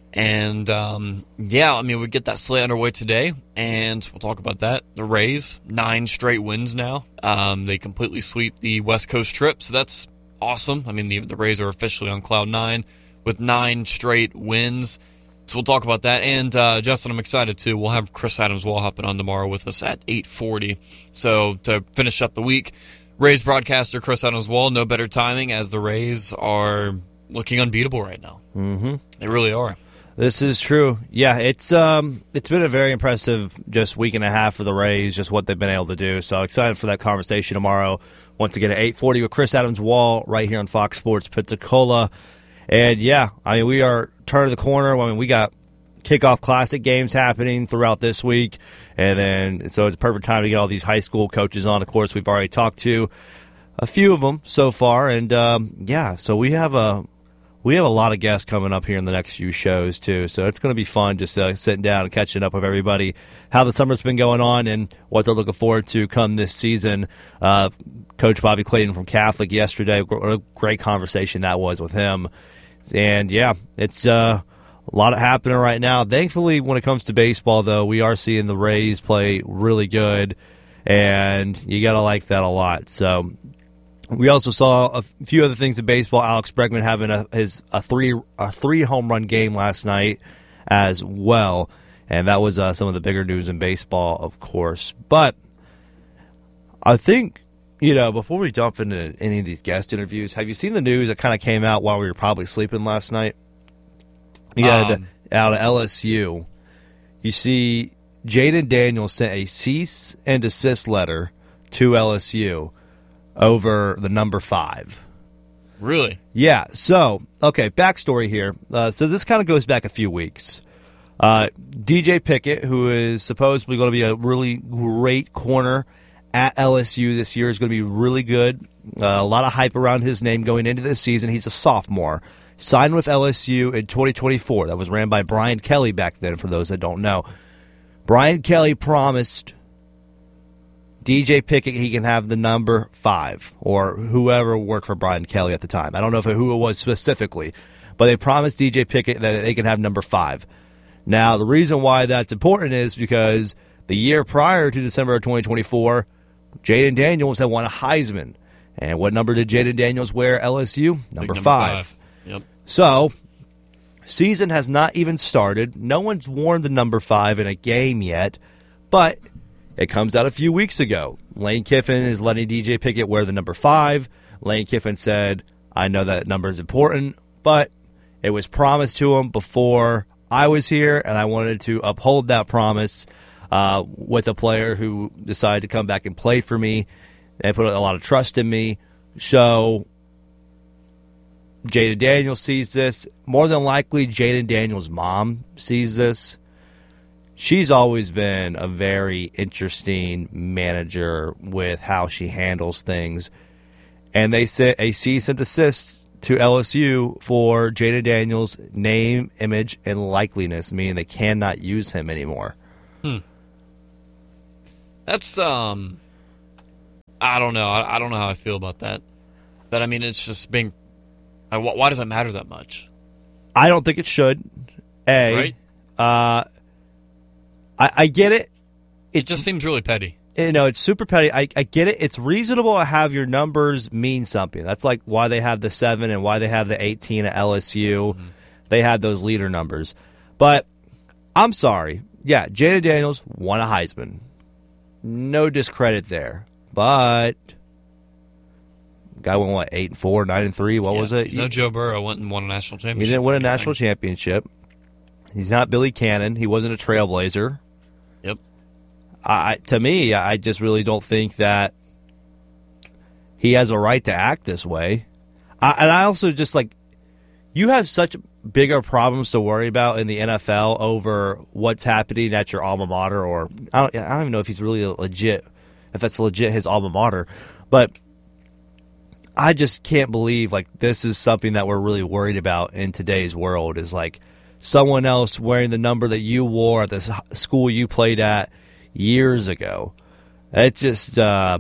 [SPEAKER 16] And, um, yeah, I mean, we get that slate underway today, and we'll talk about that. The Rays, nine straight wins now. Um, they completely sweep the West Coast trip, so that's awesome. I mean, the, the Rays are officially on cloud nine with nine straight wins. So we'll talk about that. And, uh, Justin, I'm excited, too. We'll have Chris Adams-Wall hopping on tomorrow with us at eight forty. So to finish up the week, Rays broadcaster Chris Adams-Wall, no better timing as the Rays are looking unbeatable right now.
[SPEAKER 15] Mm-hmm.
[SPEAKER 16] They really are.
[SPEAKER 15] This is true. Yeah, it's um, it's been a very impressive just week and a half for the Rays, just what they've been able to do. So excited for that conversation tomorrow. Once again at eight forty with Chris Adams-Wall right here on Fox Sports Pensacola. And, yeah, I mean, we are turning the corner. I mean, we got kickoff classic games happening throughout this week. And then, so it's a perfect time to get all these high school coaches on. Of course, we've already talked to a few of them so far. And, um, yeah, so we have a we have a lot of guests coming up here in the next few shows, too. So it's going to be fun just uh, sitting down and catching up with everybody, how the summer's been going on and what they're looking forward to come this season. Uh, Coach Bobby Clayton from Catholic yesterday, what a great conversation that was with him. And, yeah, it's uh, a lot of happening right now. Thankfully, when it comes to baseball, though, we are seeing the Rays play really good, and you got to like that a lot. So we also saw a few other things in baseball. Alex Bregman having a, his a three a three home run game last night as well, and that was uh, some of the bigger news in baseball, of course. But I think, you know, before we jump into any of these guest interviews, have you seen the news that kind of came out while we were probably sleeping last night? You had um, out of L S U. You see, Jaden Daniels sent a cease and desist letter to L S U over the number five.
[SPEAKER 16] Really?
[SPEAKER 15] Yeah. So, okay, backstory here. Uh, so this kind of goes back a few weeks. Uh, D J Pickett, who is supposedly going to be a really great corner at L S U this year, is going to be really good. Uh, a lot of hype around his name going into this season. He's a sophomore. Signed with L S U in twenty twenty-four. That was ran by Brian Kelly back then, for those that don't know. Brian Kelly promised D J Pickett he can have the number five, or whoever worked for Brian Kelly at the time. I don't know if it, who it was specifically, but they promised D J Pickett that they can have number five. Now, the reason why that's important is because the year prior to December of twenty twenty-four, Jaden Daniels had won a Heisman. And what number did Jaden Daniels wear at L S U? Number, number five. five.
[SPEAKER 16] Yep.
[SPEAKER 15] So, season has not even started. No one's worn the number five in a game yet, but it comes out a few weeks ago. Lane Kiffin is letting D J Pickett wear the number five. Lane Kiffin said, I know that number is important, but it was promised to him before I was here, and I wanted to uphold that promise uh, with a player who decided to come back and play for me and put a lot of trust in me. So Jaden Daniels sees this. More than likely, Jaden Daniels' mom sees this. She's always been a very interesting manager with how she handles things. And they sent a cease and desist to L S U for Jaden Daniels' name, image, and likeliness, meaning they cannot use him anymore.
[SPEAKER 16] Hmm. That's, um, I don't know. I, I don't know how I feel about that. But, I mean, it's just being, uh, why does it matter that much?
[SPEAKER 15] I don't think it should. A.
[SPEAKER 16] Right?
[SPEAKER 15] Uh, I, I get it.
[SPEAKER 16] It's, it just seems really petty.
[SPEAKER 15] You know, it's super petty. I, I get it. It's reasonable to have your numbers mean something. That's like why they have the seven and why they have the eighteen at L S U. Mm-hmm. They had those leader numbers. But I'm sorry. Yeah, Jaden Daniels won a Heisman. No discredit there. But guy went, what, eight and four, nine and three? What
[SPEAKER 16] yeah,
[SPEAKER 15] was it?
[SPEAKER 16] He's no Joe Burrow. Went and won a national championship.
[SPEAKER 15] He didn't win a national championship. He's not Billy Cannon. He wasn't a trailblazer.
[SPEAKER 16] Yep.
[SPEAKER 15] I, to me, I just really don't think that he has a right to act this way. I, and I also just, like, you have such bigger problems to worry about in the N F L over what's happening at your alma mater, or I don't, I don't even know if he's really legit, if that's legit his alma mater. But I just can't believe, like, this is something that we're really worried about in today's world, is, like, someone else wearing the number that you wore at the school you played at years ago. It just, uh,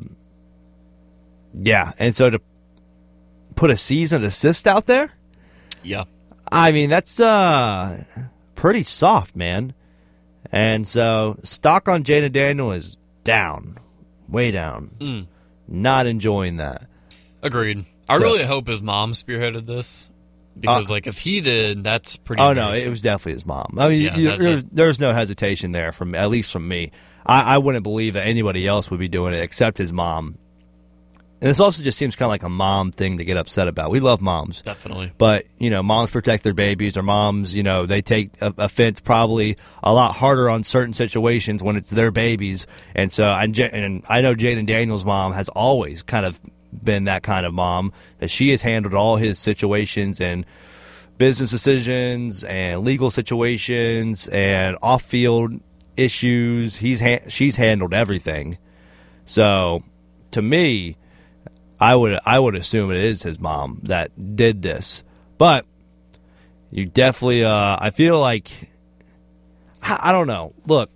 [SPEAKER 15] yeah. And so to put a cease and desist out there?
[SPEAKER 16] Yeah.
[SPEAKER 15] I mean, that's uh, pretty soft, man. And so stock on Jaden Daniel is down. Way down.
[SPEAKER 16] Mm.
[SPEAKER 15] Not enjoying that.
[SPEAKER 16] Agreed. I
[SPEAKER 15] so,
[SPEAKER 16] really hope his mom spearheaded this. Because, uh, like, if he did, that's pretty
[SPEAKER 15] Oh, no, it was definitely his mom. I mean, yeah, you, that, there's, there's no hesitation there, from at least from me. I, I wouldn't believe that anybody else would be doing it except his mom. And this also just seems kind of like a mom thing to get upset about. We love moms.
[SPEAKER 16] Definitely.
[SPEAKER 15] But, you know, moms protect their babies, or moms, you know, they take offense probably a lot harder on certain situations when it's their babies. And so, and I know Jaden Daniels' mom has always kind of been that kind of mom, that she has handled all his situations and business decisions and legal situations and off-field issues. He's ha- she's handled everything. So, to me, I would I would assume it is his mom that did this. But you definitely, uh, I feel like, I, I don't know. Look,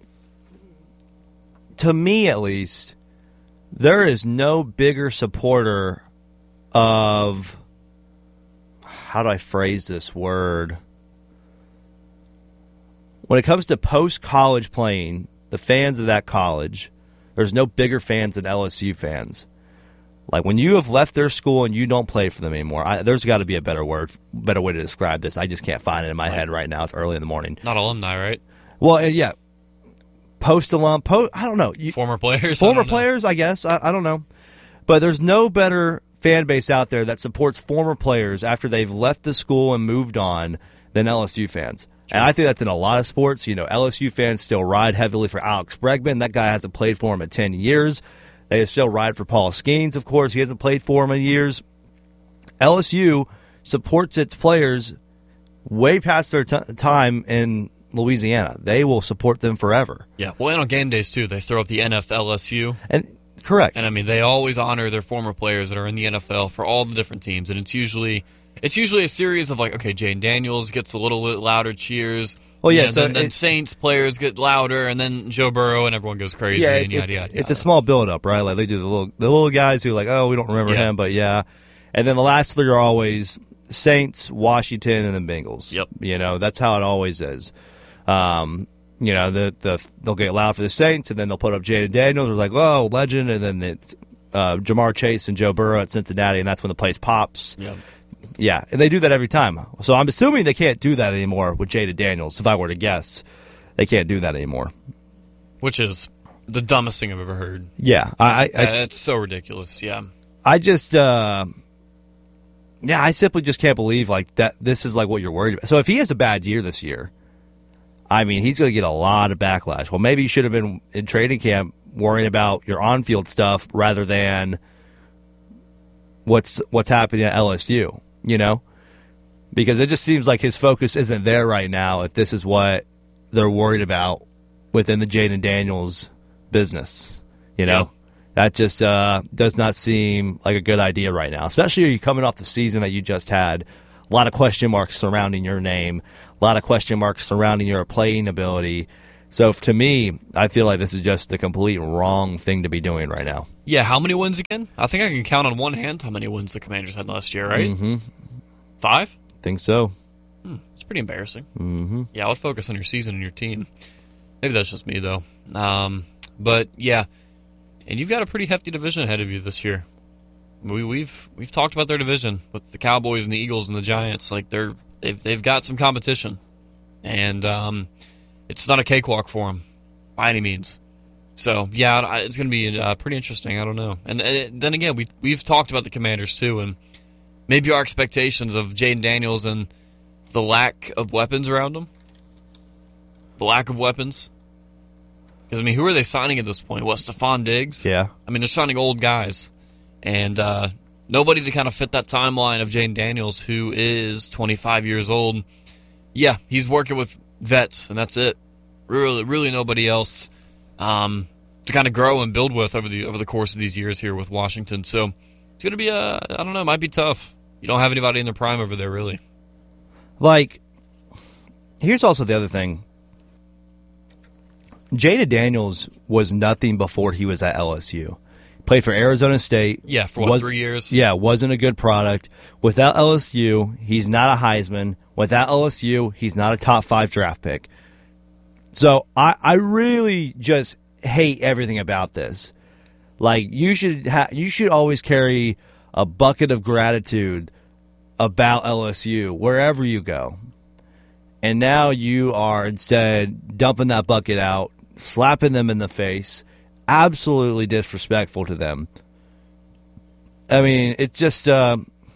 [SPEAKER 15] to me at least, there is no bigger supporter of, how do I phrase this word? When it comes to post-college playing, the fans of that college, there's no bigger fans than L S U fans. Like, when you have left their school and you don't play for them anymore, I, there's got to be a better word, better way to describe this. I just can't find it in my head right now. It's early in the morning.
[SPEAKER 16] Not alumni, right?
[SPEAKER 15] Well, yeah. Post-alum, post, I don't know. You,
[SPEAKER 16] former players?
[SPEAKER 15] Former
[SPEAKER 16] I
[SPEAKER 15] players, I guess. I, I don't know. But there's no better fan base out there that supports former players after they've left the school and moved on than L S U fans. Sure. And I think that's in a lot of sports. You know, L S U fans still ride heavily for Alex Bregman. That guy hasn't played for him in ten years. They still ride for Paul Skeens, of course. He hasn't played for him in years. L S U supports its players way past their t- time in Louisiana. They will support them forever.
[SPEAKER 16] Yeah, well, and on game days, too, they throw up the N F L S U.
[SPEAKER 15] And correct.
[SPEAKER 16] And, I mean, they always honor their former players that are in the N F L for all the different teams. And it's usually it's usually a series of, like, okay, Jaden Daniels gets a little bit louder cheers.
[SPEAKER 15] Well, yeah,
[SPEAKER 16] and
[SPEAKER 15] so
[SPEAKER 16] then, then
[SPEAKER 15] it,
[SPEAKER 16] Saints players get louder, and then Joe Burrow and everyone goes crazy.
[SPEAKER 15] Yeah,
[SPEAKER 16] and
[SPEAKER 15] it,
[SPEAKER 16] yada, yada,
[SPEAKER 15] it's
[SPEAKER 16] yada.
[SPEAKER 15] a small build-up, right? Like they do the little the little guys who like, oh, we don't remember
[SPEAKER 16] Yeah.
[SPEAKER 15] him, but yeah. And then the last three are always Saints, Washington, and then Bengals.
[SPEAKER 16] Yep.
[SPEAKER 15] You know, that's how it always is. Um, you know, the the they'll get loud for the Saints, and then they'll put up Jaden Daniels. It's like, oh, legend, and then it's uh, Jamar Chase and Joe Burrow at Cincinnati, and that's when the place pops.
[SPEAKER 16] Yep.
[SPEAKER 15] Yeah, and they do that every time. So I'm assuming they can't do that anymore with Jaden Daniels. If I were to guess, they can't do that anymore.
[SPEAKER 16] Which is the dumbest thing I've ever heard.
[SPEAKER 15] Yeah, I, I, I
[SPEAKER 16] That's so ridiculous. Yeah,
[SPEAKER 15] I just, uh, yeah, I simply just can't believe like that. This is like what you're worried about. So if he has a bad year this year, I mean, he's going to get a lot of backlash. Well, maybe you should have been in training camp worrying about your on-field stuff rather than what's what's happening at L S U. You know, because it just seems like his focus isn't there right now. If this is what they're worried about within the Jaden Daniels business, you know, yeah. that just uh, does not seem like a good idea right now. Especially you coming off the season that you just had, a lot of question marks surrounding your name, a lot of question marks surrounding your playing ability. So to me, I feel like this is just the complete wrong thing to be doing right now.
[SPEAKER 16] Yeah, how many wins again? I think I can count on one hand how many wins the Commanders had last year, right?
[SPEAKER 15] Mm-hmm.
[SPEAKER 16] Five?
[SPEAKER 15] Think so.
[SPEAKER 16] Hmm, it's pretty embarrassing.
[SPEAKER 15] Mm-hmm.
[SPEAKER 16] Yeah, I would focus on your season and your team. Maybe that's just me, though. Um, but, yeah, and you've got a pretty hefty division ahead of you this year. We, we've we've talked about their division with the Cowboys and the Eagles and the Giants. Like, they're, they've, they've got some competition. And, um... it's not a cakewalk for him by any means. So, yeah, it's going to be uh, pretty interesting. I don't know. And uh, then again, we, we've talked about the Commanders, too, and maybe our expectations of Jaden Daniels and the lack of weapons around him. The lack of weapons. Because, I mean, who are they signing at this point? What, Stephon Diggs?
[SPEAKER 15] Yeah.
[SPEAKER 16] I mean, they're signing old guys. And uh, nobody to kind of fit that timeline of Jaden Daniels, who is twenty-five years old. Yeah, he's working with vets, and that's it. Really, really nobody else um, to kind of grow and build with over the over the course of these years here with Washington. So it's going to be a, I don't know, it might be tough. You don't have anybody in their prime over there, really.
[SPEAKER 15] Like, here's also the other thing. Jaden Daniels was nothing before he was at L S U. Played for Arizona State.
[SPEAKER 16] Yeah, for what,
[SPEAKER 15] was,
[SPEAKER 16] three years?
[SPEAKER 15] Yeah, wasn't a good product. Without L S U, he's not a Heisman. Without L S U, he's not a top five draft pick. So I, I really just hate everything about this. Like, you should ha- you should always carry a bucket of gratitude about L S U wherever you go. And now you are instead dumping that bucket out, slapping them in the face, absolutely disrespectful to them. I mean, it's just, uh,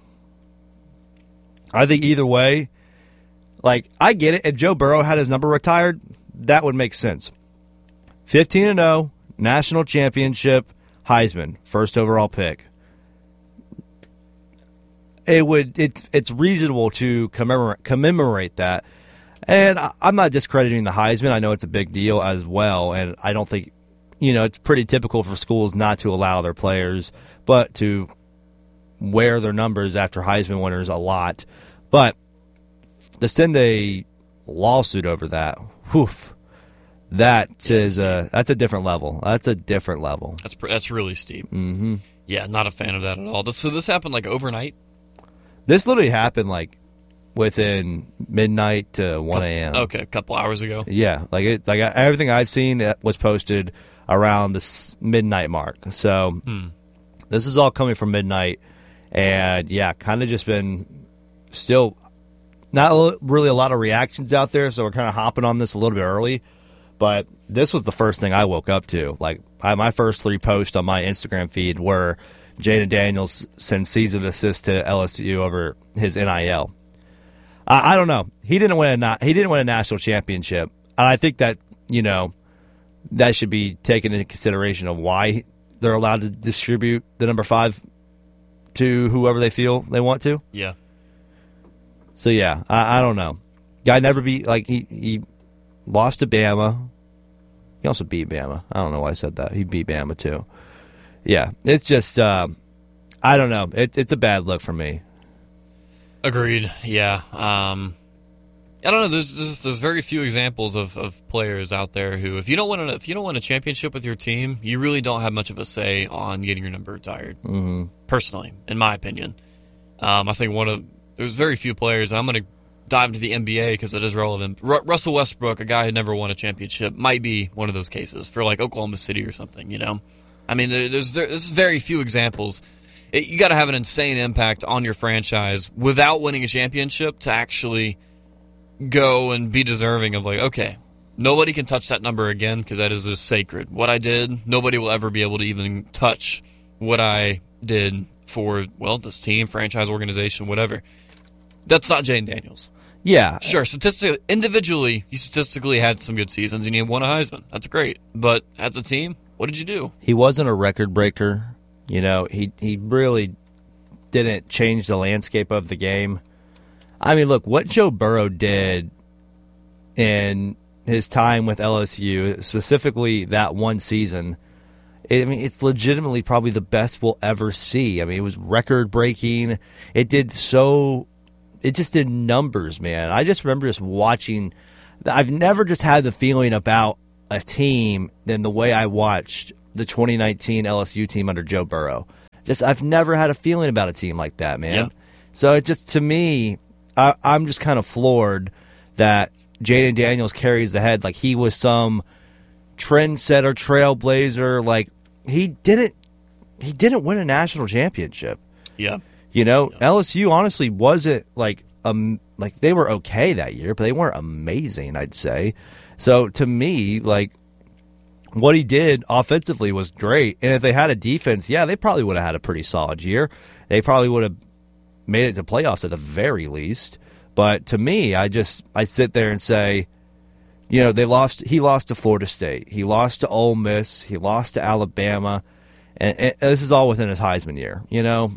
[SPEAKER 15] I think either way, like, I get it. If Joe Burrow had his number retired, that would make sense. fifteen and oh, national championship, Heisman, first overall pick. it would it's it's reasonable to commemorate, commemorate that. And I, I'm not discrediting the Heisman. I know it's a big deal as well, and I don't think, you know, it's pretty typical for schools not to allow their players, but to wear their numbers after Heisman winners a lot. But to send a lawsuit over that, whew, that yeah, is a, that's a different level. That's a different level.
[SPEAKER 16] That's that's really steep.
[SPEAKER 15] Mm-hmm.
[SPEAKER 16] Yeah, not a fan of that at all. This, so this happened like overnight?
[SPEAKER 15] This literally happened like within midnight to one a.m.
[SPEAKER 16] Okay, a couple hours ago.
[SPEAKER 15] Yeah, like it, like everything I've seen was posted around the midnight mark. So
[SPEAKER 16] hmm.
[SPEAKER 15] this is all coming from midnight, and yeah, kind of just been still not really a lot of reactions out there. So we're kind of hopping on this a little bit early, but this was the first thing I woke up to. Like I, my first three posts on my Instagram feed were Jaden Daniels sends season assist to L S U over his N I L. I, I don't know. He didn't win a he didn't win a national championship, and I think that, you know, that should be taken into consideration of why they're allowed to distribute the number five to whoever they feel they want to.
[SPEAKER 16] Yeah.
[SPEAKER 15] So yeah, I, I don't know. Guy never beat like he he lost to Bama. He also beat Bama. I don't know why I said that. He beat Bama too. Yeah, it's just uh, I don't know. It, it's a bad look for me.
[SPEAKER 16] Agreed. Yeah. Um, I don't know. There's, there's there's very few examples of, of players out there who, if you don't win a, if you don't win a championship with your team, you really don't have much of a say on getting your number retired.
[SPEAKER 15] Mm-hmm.
[SPEAKER 16] Personally, in my opinion, um, I think one of there's very few players, and I'm going to dive into the N B A because it is relevant. R- Russell Westbrook, a guy who never won a championship, might be one of those cases for like Oklahoma City or something. You know, I mean, there, there's there, there's very few examples. It, you got to have an insane impact on your franchise without winning a championship to actually go and be deserving of like, okay, nobody can touch that number again because that is just sacred. What I did, nobody will ever be able to even touch what I did for, well, this team, franchise, organization, whatever. That's not Jaden Daniels.
[SPEAKER 15] Yeah.
[SPEAKER 16] Sure, statistically, individually, he statistically had some good seasons and he won a Heisman. That's great. But as a team, what did you do?
[SPEAKER 15] He wasn't a record breaker. You know, he he really didn't change the landscape of the game. I mean, look, what Joe Burrow did in his time with L S U, specifically that one season, I mean, it's legitimately probably the best we'll ever see. I mean, it was record-breaking. It did so... It just did numbers, man. I just remember just watching... I've never just had the feeling about a team than the way I watched the twenty nineteen L S U team under Joe Burrow. Just I've never had a feeling about a team like that, man.
[SPEAKER 16] Yep.
[SPEAKER 15] So it just, to me, I, I'm just kind of floored that Jaden Daniels carries the head like he was some trendsetter, trailblazer. Like he didn't, he didn't win a national championship.
[SPEAKER 16] Yeah,
[SPEAKER 15] you know, yeah. L S U honestly wasn't like um like they were okay that year, but they weren't amazing, I'd say. So to me, like what he did offensively was great, and if they had a defense, yeah, they probably would have had a pretty solid year. They probably would have made it to playoffs at the very least. But to me, I just I sit there and say, you know, they lost. He lost to Florida State. He lost to Ole Miss. He lost to Alabama, and, and this is all within his Heisman year. You know,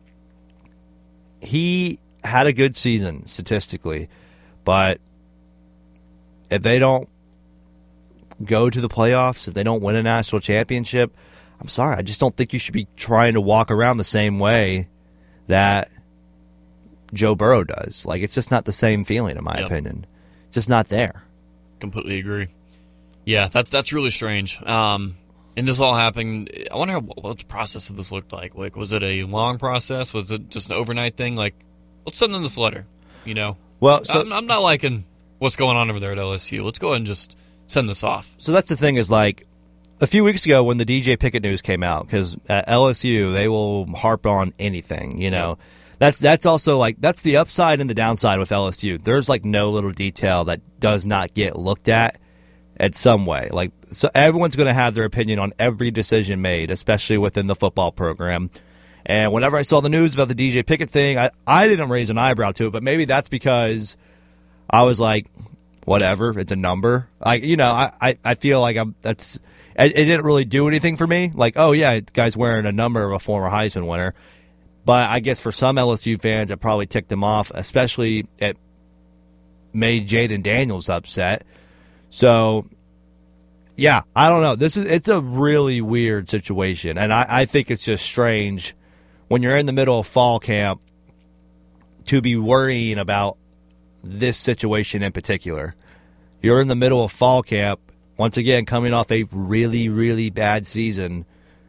[SPEAKER 15] he had a good season statistically, but if they don't go to the playoffs, if they don't win a national championship, I'm sorry, I just don't think you should be trying to walk around the same way that Joe Burrow does. Like, it's just not the same feeling, in my yep. opinion. Just not there.
[SPEAKER 16] Completely agree. Yeah, that's that's really strange. Um, and this all happened. I wonder how, what the process of this looked like. Like, was it a long process? Was it just an overnight thing? Like, let's send them this letter. You know.
[SPEAKER 15] Well, so
[SPEAKER 16] I'm, I'm not liking what's going on over there at L S U. Let's go ahead and just send this off.
[SPEAKER 15] So that's the thing is, like, a few weeks ago when the D J Pickett news came out, because at L S U, they will harp on anything, you know. Yeah. That's that's also, like, that's the upside and the downside with L S U. There's, like, no little detail that does not get looked at in some way. Like, so everyone's going to have their opinion on every decision made, especially within the football program. And whenever I saw the news about the D J Pickett thing, I, I didn't raise an eyebrow to it, but maybe that's because I was like, whatever, it's a number. Like, you know, I, I, I feel like I'm that's it, it didn't really do anything for me. Like, oh yeah, the guy's wearing a number of a former Heisman winner. But I guess for some L S U fans, it probably ticked them off, especially it made Jaden Daniels upset. So, yeah, I don't know. This is it's a really weird situation, and I, I think it's just strange when you're in the middle of fall camp to be worrying about this situation in particular. You're in the middle of fall camp, once again, coming off a really, really bad season,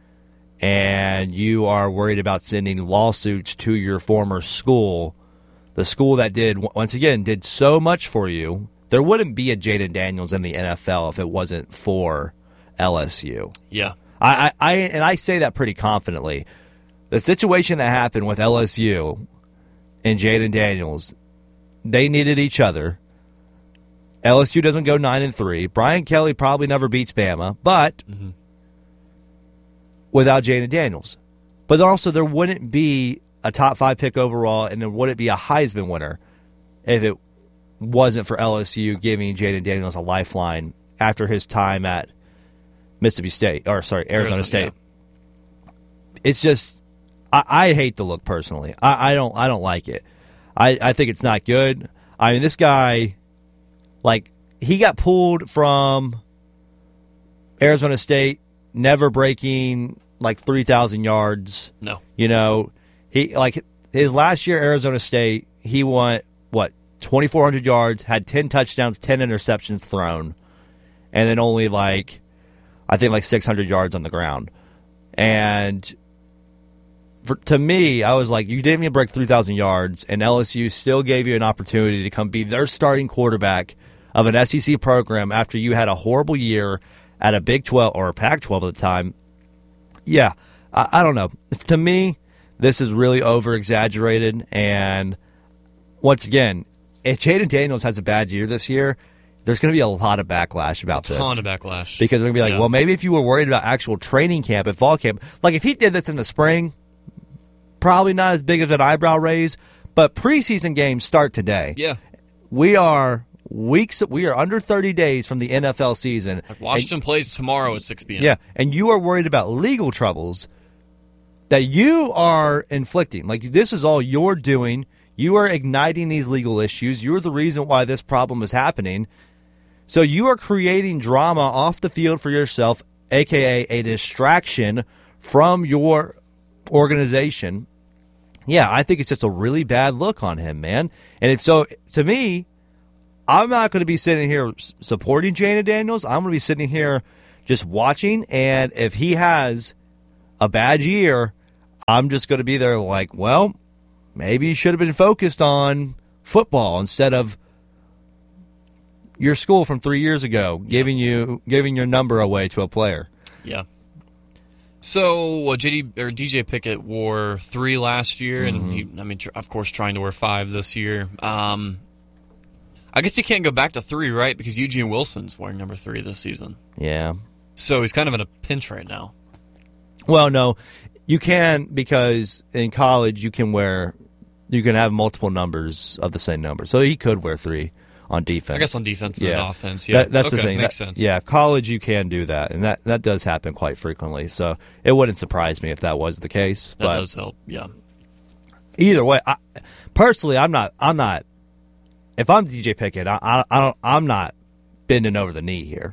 [SPEAKER 15] and you are worried about sending lawsuits to your former school, the school that did, once again, did so much for you. There wouldn't be a Jaden Daniels in the N F L if it wasn't for L S U.
[SPEAKER 16] Yeah.
[SPEAKER 15] I, I, I and I say that pretty confidently. The situation that happened with L S U and Jaden Daniels, they needed each other. L S U doesn't go nine and three. Brian Kelly probably never beats Bama, but mm-hmm. without Jaden Daniels. But also, there wouldn't be a top five pick overall, and there wouldn't be a Heisman winner if it wasn't for L S U giving Jaden Daniels a lifeline after his time at Mississippi State, or sorry, Arizona, Arizona State. Yeah. It's just, I, I hate the look personally. I, I don't, I don't like it. I, I think it's not good. I mean, this guy, like, he got pulled from Arizona State, never breaking like three thousand yards.
[SPEAKER 16] No,
[SPEAKER 15] you know, he like his last year at Arizona State, he won what twenty-four hundred yards, had ten touchdowns, ten interceptions thrown, and then only like I think like six hundred yards on the ground. And for, to me, I was like, you didn't even break three thousand yards, and L S U still gave you an opportunity to come be their starting quarterback of an S E C program after you had a horrible year at a Big twelve or a Pac twelve at the time. Yeah, I, I don't know. To me, this is really over-exaggerated, and once again, if Jaden Daniels has a bad year this year, there's going to be a lot of backlash about this.
[SPEAKER 16] A ton of backlash.
[SPEAKER 15] Because they're going to be like,
[SPEAKER 16] yeah.
[SPEAKER 15] well, maybe if you were worried about actual training camp and fall camp, like if he did this in the spring, probably not as big of an eyebrow raise, but preseason games start today.
[SPEAKER 16] Yeah.
[SPEAKER 15] We are weeks, we are under thirty days from the N F L season.
[SPEAKER 16] Like Washington and, plays tomorrow at six p.m.
[SPEAKER 15] Yeah, and you are worried about legal troubles that you are inflicting. Like, this is all you're doing. You are igniting these legal issues. You're the reason why this problem is happening. So you are creating drama off the field for yourself, a k a a distraction from your organization. Yeah, I think it's just a really bad look on him, man. And it's so, to me, I'm not going to be sitting here supporting Jaden Daniels. I'm going to be sitting here just watching, and if he has a bad year, I'm just going to be there like, well, maybe you should have been focused on football instead of your school from three years ago, giving you giving your number away to a player.
[SPEAKER 16] Yeah. So uh, J D or D J Pickett wore three last year, mm-hmm. and he, I mean, tr- of course, trying to wear five this year. Um, I guess he can't go back to three, right? Because Eugene Wilson's wearing number three this season.
[SPEAKER 15] Yeah.
[SPEAKER 16] So he's kind of in a pinch right now.
[SPEAKER 15] Well, no, you can, because in college you can wear, you can have multiple numbers of the same number. So he could wear three on defense.
[SPEAKER 16] I guess on defense and
[SPEAKER 15] yeah.
[SPEAKER 16] offense. Yeah,
[SPEAKER 15] that, that's
[SPEAKER 16] okay,
[SPEAKER 15] the thing.
[SPEAKER 16] Makes
[SPEAKER 15] that,
[SPEAKER 16] sense.
[SPEAKER 15] Yeah, college you can do that, and that, that does happen quite frequently. So it wouldn't surprise me if that was the case.
[SPEAKER 16] That
[SPEAKER 15] but
[SPEAKER 16] does help. Yeah.
[SPEAKER 15] Either way, I, personally, I'm not. I'm not. If I'm D J Pickett, I, I, I don't. I'm not bending over the knee here.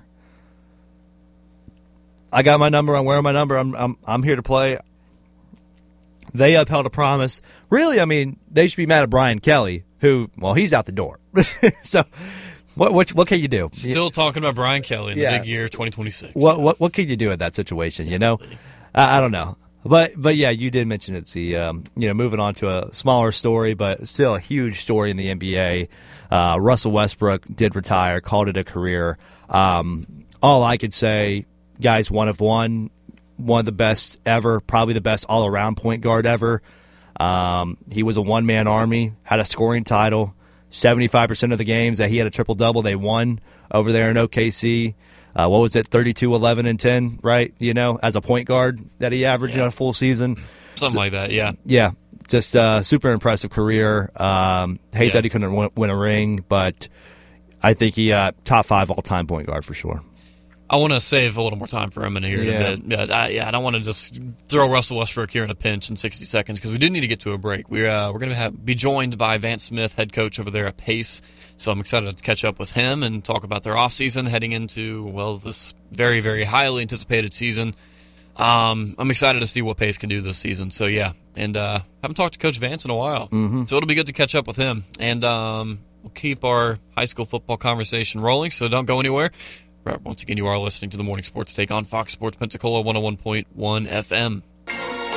[SPEAKER 15] I got my number. I'm wearing my number. I'm. I'm. I'm here to play. They upheld a promise. Really, I mean, they should be mad at Brian Kelly, who, well, he's out the door. So, what, what what can you do?
[SPEAKER 16] Still talking about Brian Kelly in
[SPEAKER 15] yeah.
[SPEAKER 16] the big year twenty twenty-six.
[SPEAKER 15] What what what can you do in that situation? You know, I, I don't know. But but yeah, you did mention it. See, um, you know, moving on to a smaller story, but still a huge story in the N B A. Uh, Russell Westbrook did retire, called it a career. Um, all I could say, guys, one of one, one of the best ever, probably the best all around point guard ever. Um, he was a one man army, had a scoring title. seventy-five percent of the games that he had a triple double, they won over there in O K C. Uh, what was it, thirty-two, eleven, and ten, right? You know, as a point guard that he averaged yeah. in a full season.
[SPEAKER 16] Something so, like that, yeah.
[SPEAKER 15] Yeah, just a uh, super impressive career. Um, hate yeah. that he couldn't win, win a ring, but I think he uh, top five all-time point guard for sure.
[SPEAKER 16] I want to save a little more time for him in here
[SPEAKER 15] Yeah.
[SPEAKER 16] in a bit. Yeah, I, yeah, I don't want to just throw Russell Westbrook here in a pinch in sixty seconds because we do need to get to a break. We're uh, we're going to have be joined by Vance Smith, head coach over there at Pace. So I'm excited to catch up with him and talk about their offseason heading into, well, this very, very highly anticipated season. Um, I'm excited to see what Pace can do this season. So, yeah, and uh, haven't talked to Coach Vance in a while.
[SPEAKER 15] Mm-hmm.
[SPEAKER 16] So it'll be good to catch up with him. And um, we'll keep our high school football conversation rolling, so don't go anywhere. Once again, you are listening to the Morning Sports Take on Fox Sports Pensacola one oh one point one F M.
[SPEAKER 14] Take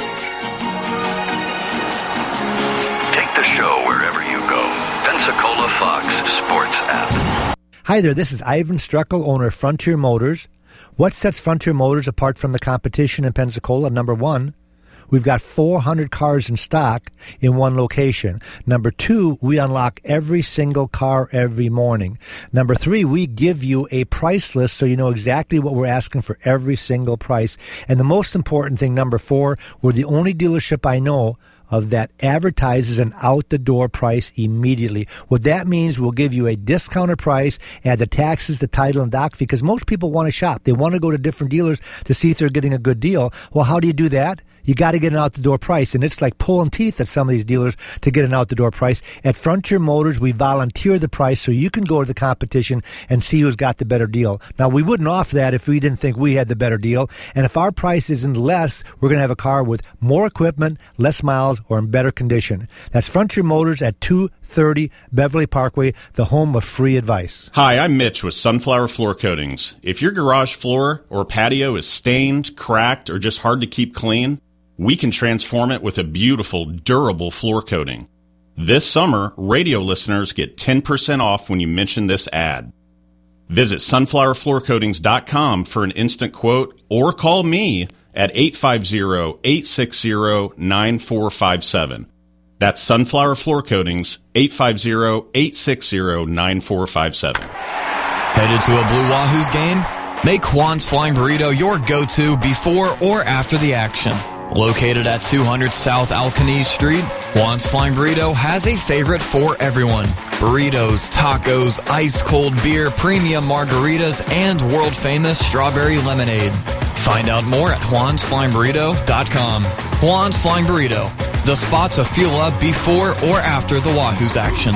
[SPEAKER 14] the show wherever you go. Pensacola Fox Sports app.
[SPEAKER 3] Hi there, this is Ivan Struckel, owner of Frontier Motors. What sets Frontier Motors apart from the competition in Pensacola? Number one, we've got four hundred cars in stock in one location. Number two, we unlock every single car every morning. Number three, we give you a price list so you know exactly what we're asking for every single price. And the most important thing, number four, we're the only dealership I know of that advertises an out-the-door price immediately. What that means, we'll give you a discounted price, add the taxes, the title, and doc, because most people want to shop. They want to go to different dealers to see if they're getting a good deal. Well, how do you do that? You got to get an out-the-door price, and it's like pulling teeth at some of these dealers to get an out-the-door price. At Frontier Motors, we volunteer the price so you can go to the competition and see who's got the better deal. Now, we wouldn't offer that if we didn't think we had the better deal, and if our price isn't less, we're going to have a car with more equipment, less miles, or in better condition. That's Frontier Motors at two thirty Beverly Parkway, the home of free advice.
[SPEAKER 29] Hi, I'm Mitch with Sunflower Floor Coatings. If your garage floor or patio is stained, cracked, or just hard to keep clean, we can transform it with a beautiful, durable floor coating. This summer, radio listeners get ten percent off when you mention this ad. Visit sunflower floor coatings dot com for an instant quote or call me at eight five zero, eight six zero, nine four five seven. That's Sunflower Floor Coatings, eight five zero, eight six zero, nine four five seven.
[SPEAKER 7] Headed to a Blue Wahoos game? Make Juan's Flying Burrito your go-to before or after the action. Located at two hundred South Alcanese Street, Juan's Flying Burrito has a favorite for everyone. Burritos, tacos, ice-cold beer, premium margaritas, and world-famous strawberry lemonade. Find out more at juans flying burrito dot com. Juan's Flying Burrito, the spot to fuel up before or after the Wahoos action.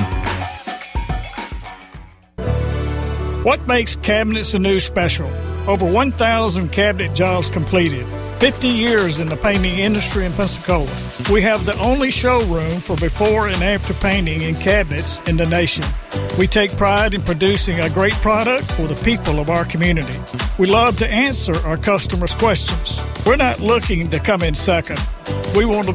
[SPEAKER 8] What makes Cabinets Anew special? Over one thousand cabinet jobs completed. fifty years in the painting industry in Pensacola. We have the only showroom for before and after painting in cabinets in the nation. We take pride in producing a great product for the people of our community. We love to answer our customers' questions. We're not looking to come in second. We want to